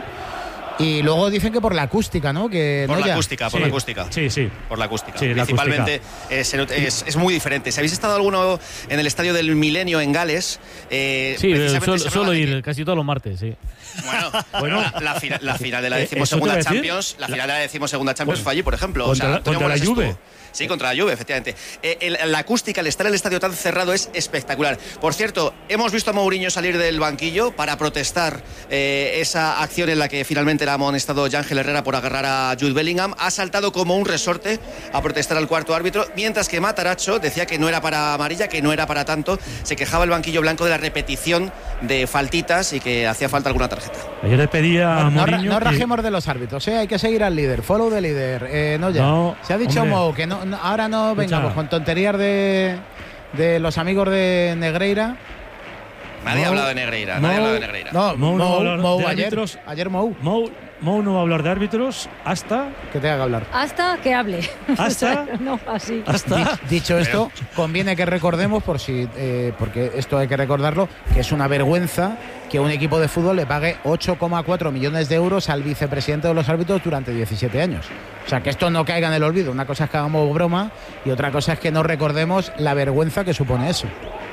Y luego dicen que por la acústica, ¿no? Que
por
no
la
ya.
acústica, por
sí,
la acústica.
Sí, sí.
Por la acústica.
Sí,
Principalmente
la acústica.
Es, es, es muy diferente. Si habéis estado alguno en el estadio del Milenio en Gales. Eh,
sí, suelo, suelo ir que... casi todos los martes, sí.
Bueno, bueno la, la, fina, la final de la decimosegunda Champions, la final de la decimosegunda Champions bueno, fue allí, por ejemplo.
Contra,
o sea,
la, contra la Juve.
Estuvo. Sí, contra la Juve, efectivamente. Eh, el, la acústica, al estar en el estadio tan cerrado, es espectacular. Por cierto, hemos visto a Mourinho salir del banquillo para protestar eh, esa acción en la que finalmente era amonestado Ángel Herrera por agarrar a Jude Bellingham. Ha saltado como un resorte a protestar al cuarto árbitro, mientras que Mataracho decía que no era para amarilla, que no era para tanto. Se quejaba el banquillo blanco de la repetición de faltitas y que hacía falta alguna tarjeta.
Yo le pedía a
no,
Mourinho
no, no
que...
rajemos de los árbitros, ¿eh? Hay que seguir al líder, follow the líder. Eh, no ya.
No,
Se ha dicho
hombre.
Mo que no, no, ahora no vengamos con tonterías de, de los amigos de Negreira.
Nadie
Mo,
ha hablado de Negreira,
Mo,
nadie ha hablado de Negreira.
No,
Mo,
Mo,
no
Mo,
de
ayer,
árbitros.
ayer Mo.
Mo, Mo no va a hablar de árbitros hasta
que te haga hablar.
Hasta que hable.
Hasta.
no, así.
Hasta.
Dicho esto, conviene que recordemos, por si, eh, porque esto hay que recordarlo, que es una vergüenza que un equipo de fútbol le pague ocho coma cuatro millones de euros al vicepresidente de los árbitros durante diecisiete años. O sea, que esto no caiga en el olvido. Una cosa es que hagamos broma y otra cosa es que no recordemos la vergüenza que supone eso.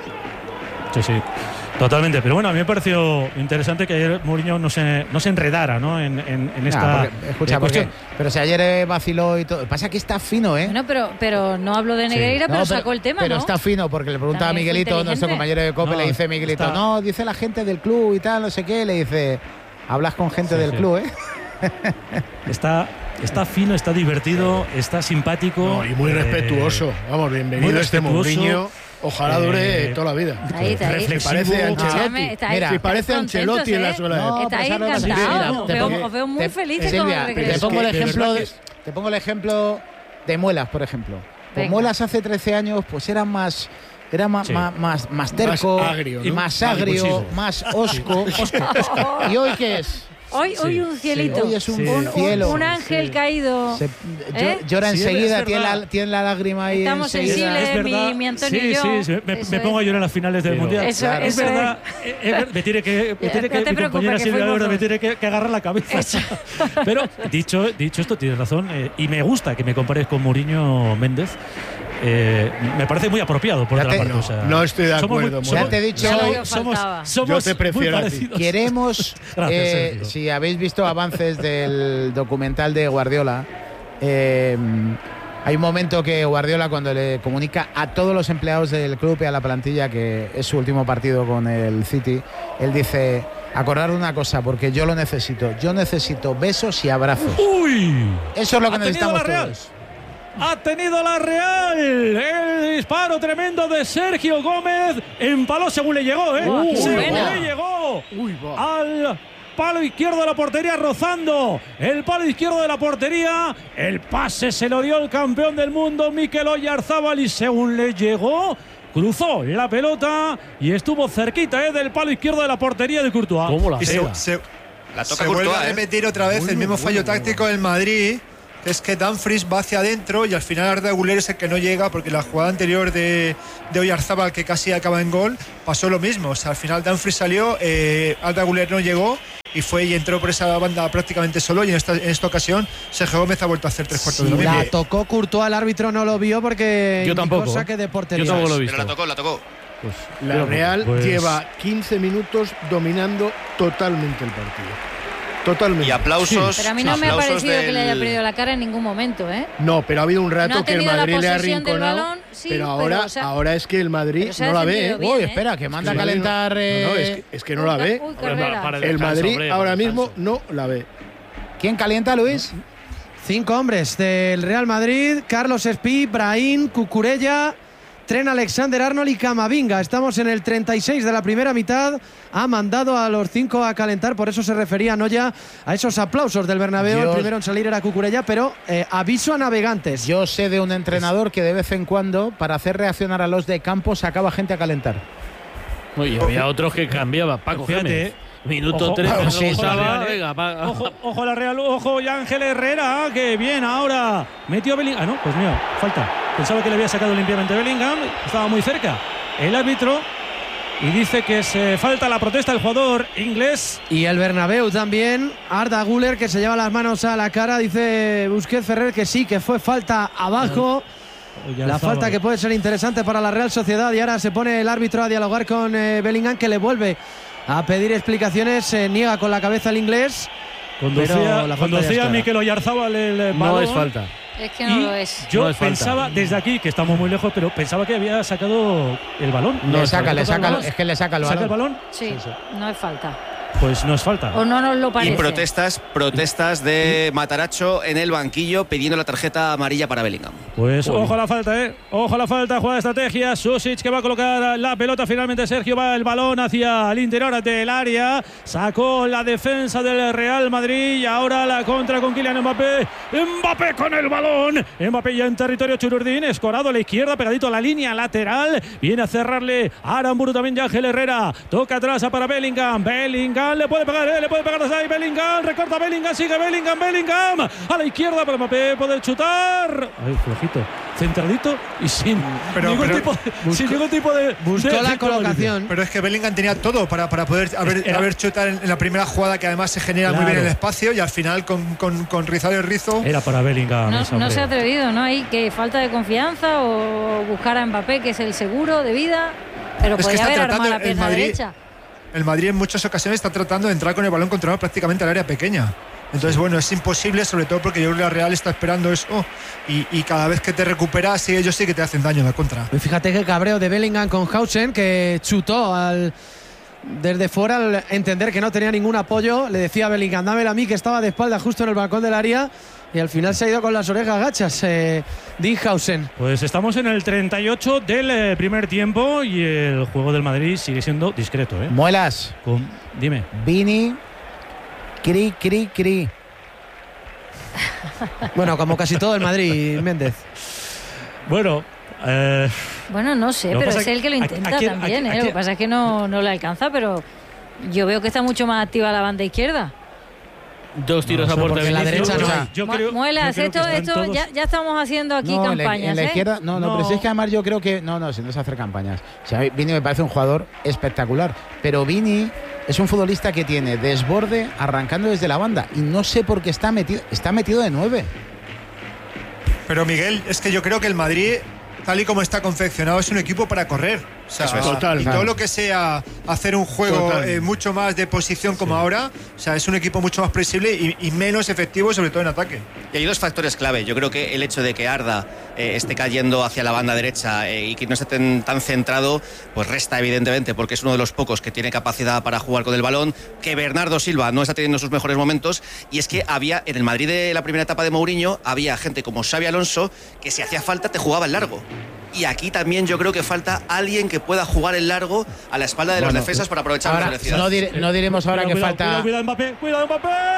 Sí, sí. Totalmente, pero bueno, a mí me pareció interesante que ayer Mourinho no se, no se enredara, ¿no? En, en, en esta
nah, porque, escucha,
eh, cuestión.
Porque, pero si ayer vaciló y todo. Pasa que está fino, ¿eh?
Bueno, pero, pero no habló de Negreira, sí. pero, no, pero sacó el tema,
Pero
¿no?
está fino, porque le pregunta a Miguelito, nuestro compañero de COPE, no, le dice Miguelito, está... no, dice la gente del club y tal, no sé qué, le dice, hablas con gente sí, del sí. club, ¿eh?
Está, está fino, está divertido, está simpático.
No, y muy eh, respetuoso. Vamos, bienvenido este Mourinho. Ojalá dure eh, toda la vida.
Ahí está, ahí.
Parece Ancelotti.
Está
ahí, Mira, si parece Ancelotti ¿eh? en la suela de...
No, estáis encantados. Os veo, os veo muy felices con el regreso.
Te pongo el ejemplo, de, te pongo el ejemplo de Muelas, por ejemplo. Pues Muelas hace trece años, pues era más... Era más, sí. más, más, más terco,
más agrio, ¿no?
más, agrio, más osco.
Sí. osco, osco.
¿Y hoy qué es?
Hoy, hoy un cielito.
Sí. Hoy es un
un,
cielo.
Un, un ángel
sí.
caído.
Se,
¿eh?
Llora
sí,
enseguida, tiene la, tiene la lágrima ahí.
Estamos
enseguida.
sensibles,
Es verdad.
mi, mi Antonio
sí,
y yo.
Sí, sí, me, me pongo a llorar en las finales del
Sí,
Mundial.
Eso,
claro.
eso
es verdad, es, es, me tiene que, me tiene
no
que
te
mi
preocupes,
compañera
que
Silvia
fuimos
Lora me
dos.
tiene que, que agarrar la cabeza.
Eso.
Pero dicho, dicho esto, tienes razón, eh, y me gusta que me compares con Mourinho Méndez. Eh, me parece muy apropiado por
Ya
otra
te-
parte.
no,
o sea,
no estoy de
somos
acuerdo,
muy-
Mourinho.
Ya te he dicho,
Ya lo
hoy
que
somos,
faltaba.
somos
Yo te prefiero
muy
a ti.
parecidos.
queremos,
Gracias,
eh,
Sergio.
si habéis visto avances del documental de Guardiola, eh, hay un momento que Guardiola, cuando le comunica a todos los empleados del club y a la plantilla que es su último partido con el City, él dice: acordar una cosa, porque yo lo necesito, yo necesito besos y abrazos.
¡Uy!
Eso es lo que
¿Ha tenido
necesitamos
la Real?
todos.
Ha tenido la Real el disparo tremendo de Sergio Gómez. Empaló según le llegó, ¿eh?
Uy,
según
buena.
le llegó
Uy, va.
al palo izquierdo de la portería, rozando el palo izquierdo de la portería. El pase se lo dio el campeón del mundo, Mikel Oyarzábal, y según le llegó, cruzó la pelota y estuvo cerquita, ¿eh?, del palo izquierdo de la portería de Courtois.
¿Cómo la
Y se,
pega?
se-
La toca
se vuelve
Courtois,
a
¿eh?
repetir otra vez
Muy
el mismo
bueno,
fallo
muy
táctico del Madrid, que es que Dumfries va hacia adentro y al final Arda Güler es el que no llega, porque la jugada anterior de, de Oyarzábal, que casi acaba en gol, pasó lo mismo. O sea, al final Dumfries salió, eh, Arda Güler no llegó y fue y entró por esa banda prácticamente solo, y en esta, en esta ocasión Sergio Gómez ha vuelto a hacer tres cuartos de lo mismo.
La tocó Courtois, el árbitro no lo vio porque
Yo
indicó
tampoco.
saque de portería.
Yo tampoco lo he
Pero
visto.
la tocó, la tocó.
Pues,
La
yo
Real
pues-
lleva quince minutos dominando totalmente el partido. Totalmente.
Y aplausos.
Pero a mí no me ha
aplausos
parecido que
del-
le haya perdido la cara en ningún momento, ¿eh?
No, pero ha habido un rato
No ha
que el
tenido la
Madrid le ha
posesión del
arrinconado.
balón, sí,
pero
pero,
ahora,
o sea,
ahora es que el Madrid
pero se ha
no la ve.
defendido
¿eh?
bien,
Uy,
¿eh?
espera, que manda a
El Madrid no-
calentar.
No, no,
eh,
es, que, es que no la ve.
Uy, Carrera.
para
El
descanso,
Madrid
hombre, para
ahora
descanso.
mismo no la ve.
¿Quién calienta, Luis?
Cinco hombres del Real Madrid: Carlos Espí, Brahim, Cucurella, Trent Alexander-Arnold y Camavinga. Estamos en el treinta y seis de la primera mitad. Ha mandado a los cinco a calentar, por eso se refería Noya a esos aplausos del Bernabéu.
Yo-
El primero en salir era Cucurella, pero eh, aviso a navegantes.
Yo sé de un entrenador que de vez en cuando, para hacer reaccionar a los de campo, sacaba gente a calentar.
Y había otros que cambiaba. Paco
Fíjate,
Gémez.
eh.
Minuto
Ojo,
tres,
ojo,
no
sí,
gustaba,
sí, Real, eh.
venga, pa-
Ojo, ojo la Real, ojo y Ángel Herrera, que bien ahora metió Bellingham. Ah, no, pues mira, falta. Pensaba que le había sacado limpiamente Bellingham, estaba muy cerca el árbitro y dice que se falta la protesta del jugador inglés.
Y el Bernabéu también, Arda Güler, que se lleva las manos a la cara, dice Busquets Ferrer que sí, que fue falta abajo. La falta que puede ser interesante para la Real Sociedad, y ahora se pone el árbitro a dialogar con eh, Bellingham, que le vuelve a pedir explicaciones. Se niega con la cabeza el inglés.
Cuando
pero
hacía,
la
cuando
falta ya
hacía
es clara.
Mikel Oyarzábal el eh,
No
balón,
es falta.
Es que no
y
lo es.
Yo
No es falta.
pensaba desde aquí, que estamos muy lejos, pero pensaba que había sacado el balón.
le saca, le
¿Saca
saca,
el balón?
es que le saca el
¿Saca
balón.
el balón?
Sí, no es falta.
Pues no es falta.
O no nos lo
Y
parece.
protestas, protestas de Mataracho en el banquillo pidiendo la tarjeta amarilla para Bellingham.
Pues
Uy.
ojo a la falta, ¿eh? Ojo a la falta, jugada de estrategia. Susic que va a colocar la pelota. Finalmente Sergio va el balón hacia el interior del área. Sacó la defensa del Real Madrid y ahora la contra con Kylian Mbappé. Mbappé con el balón. Mbappé ya en territorio Chururdín. Escorado a la izquierda, pegadito a la línea lateral. Viene a cerrarle Aramburu también ya Ángel Herrera. Toca atrás para Bellingham. Bellingham le puede pegar, ¿eh? Le puede pegar desde ahí. Bellingham, recorta Bellingham, sigue Bellingham, Bellingham. A la izquierda para Mbappé, poder chutar. Ay, flojito. Centradito y sin
Pero-
ningún,
pero
tipo, sin ningún tipo de.
Buscó
de-
la
de-
colocación.
Pero es que Bellingham tenía todo para, para poder haber,
Era-
haber chutado en, en la primera jugada, que además se genera muy
Claro.
bien el espacio, y al final con, con, con rizar el rizo.
Era para Bellingham.
No,
ese
no
hombre.
se ha atrevido, ¿no? Hay que falta de confianza o buscar a Mbappé, que es el seguro de vida, pero
Es que
podría
está
haber
tratando
armado la
el
pierna
Madrid-
derecha.
El Madrid en muchas ocasiones está tratando de entrar con el balón controlado prácticamente al área pequeña. Entonces, bueno, es imposible, sobre todo porque yo creo que la Real está esperando eso, y, y cada vez que te recuperas, sí, ellos sí que te hacen daño en la contra.
Y fíjate que cabreo de Bellingham con Hausen, que chutó al desde fuera al entender que no tenía ningún apoyo. Le decía a Bellingham, dámela a mí, que estaba de espalda justo en el balcón del área, y al final se ha ido con las orejas gachas eh, Dean Hausen.
Pues estamos en el treinta y ocho del eh, primer tiempo y el juego del Madrid sigue siendo discreto, ¿eh?
Muelas.
Con- dime.
Vini. Cri, cri, cri.
Bueno, como casi todo el Madrid, Méndez.
Bueno, eh,
Bueno, no sé,
Lo que
pero
pasa
es
es
el que lo
que
intenta
aquí-
también,
aquí-
¿eh? Lo que
aquí-
pasa es que no, no le alcanza, pero yo veo que está mucho más activa la banda izquierda.
Dos tiros
No,
a puerta de
porque la
Vinicius.
derecha no.
O sea, yo
Mu-
creo-
Muelas,
yo creo
esto,
que están
esto
todos-
ya, ya estamos haciendo aquí
No, en la-
campañas.
en la
¿eh?
izquierda, no, no,
No.
pero si es que además yo creo que. No, no, si no se hace campañas. O sea, Vini me parece un jugador espectacular. Pero Vini es un futbolista que tiene desborde arrancando desde la banda. Y no sé por qué está metido, está metido de nueve.
Pero Miguel, es que yo creo que el Madrid, tal y como está confeccionado, es un equipo para correr. O sea,
Eso es. Total,
y
claro.
todo lo que sea hacer un juego
Total.
eh, mucho más de posición como ahora, o sea, es un equipo mucho más previsible y, y menos efectivo, sobre todo en ataque.
Y hay dos factores clave. Yo creo que el hecho de que Arda eh, esté cayendo hacia la banda derecha eh, y que no esté tan, tan centrado, pues resta evidentemente, porque es uno de los pocos que tiene capacidad para jugar con el balón, que Bernardo Silva no está teniendo sus mejores momentos, y es que había, en el Madrid de la primera etapa de Mourinho, había gente como Xabi Alonso, que si hacía falta te jugaba en largo. Y aquí también yo creo que falta alguien que pueda jugar en largo a la espalda de
Bueno,
los defensas para aprovechar
ahora,
la velocidad.
no, dire- no diremos ahora
Cuidado,
que
cuidado,
falta.
Cuidado, cuidado, Mbappé, cuidado, Mbappé.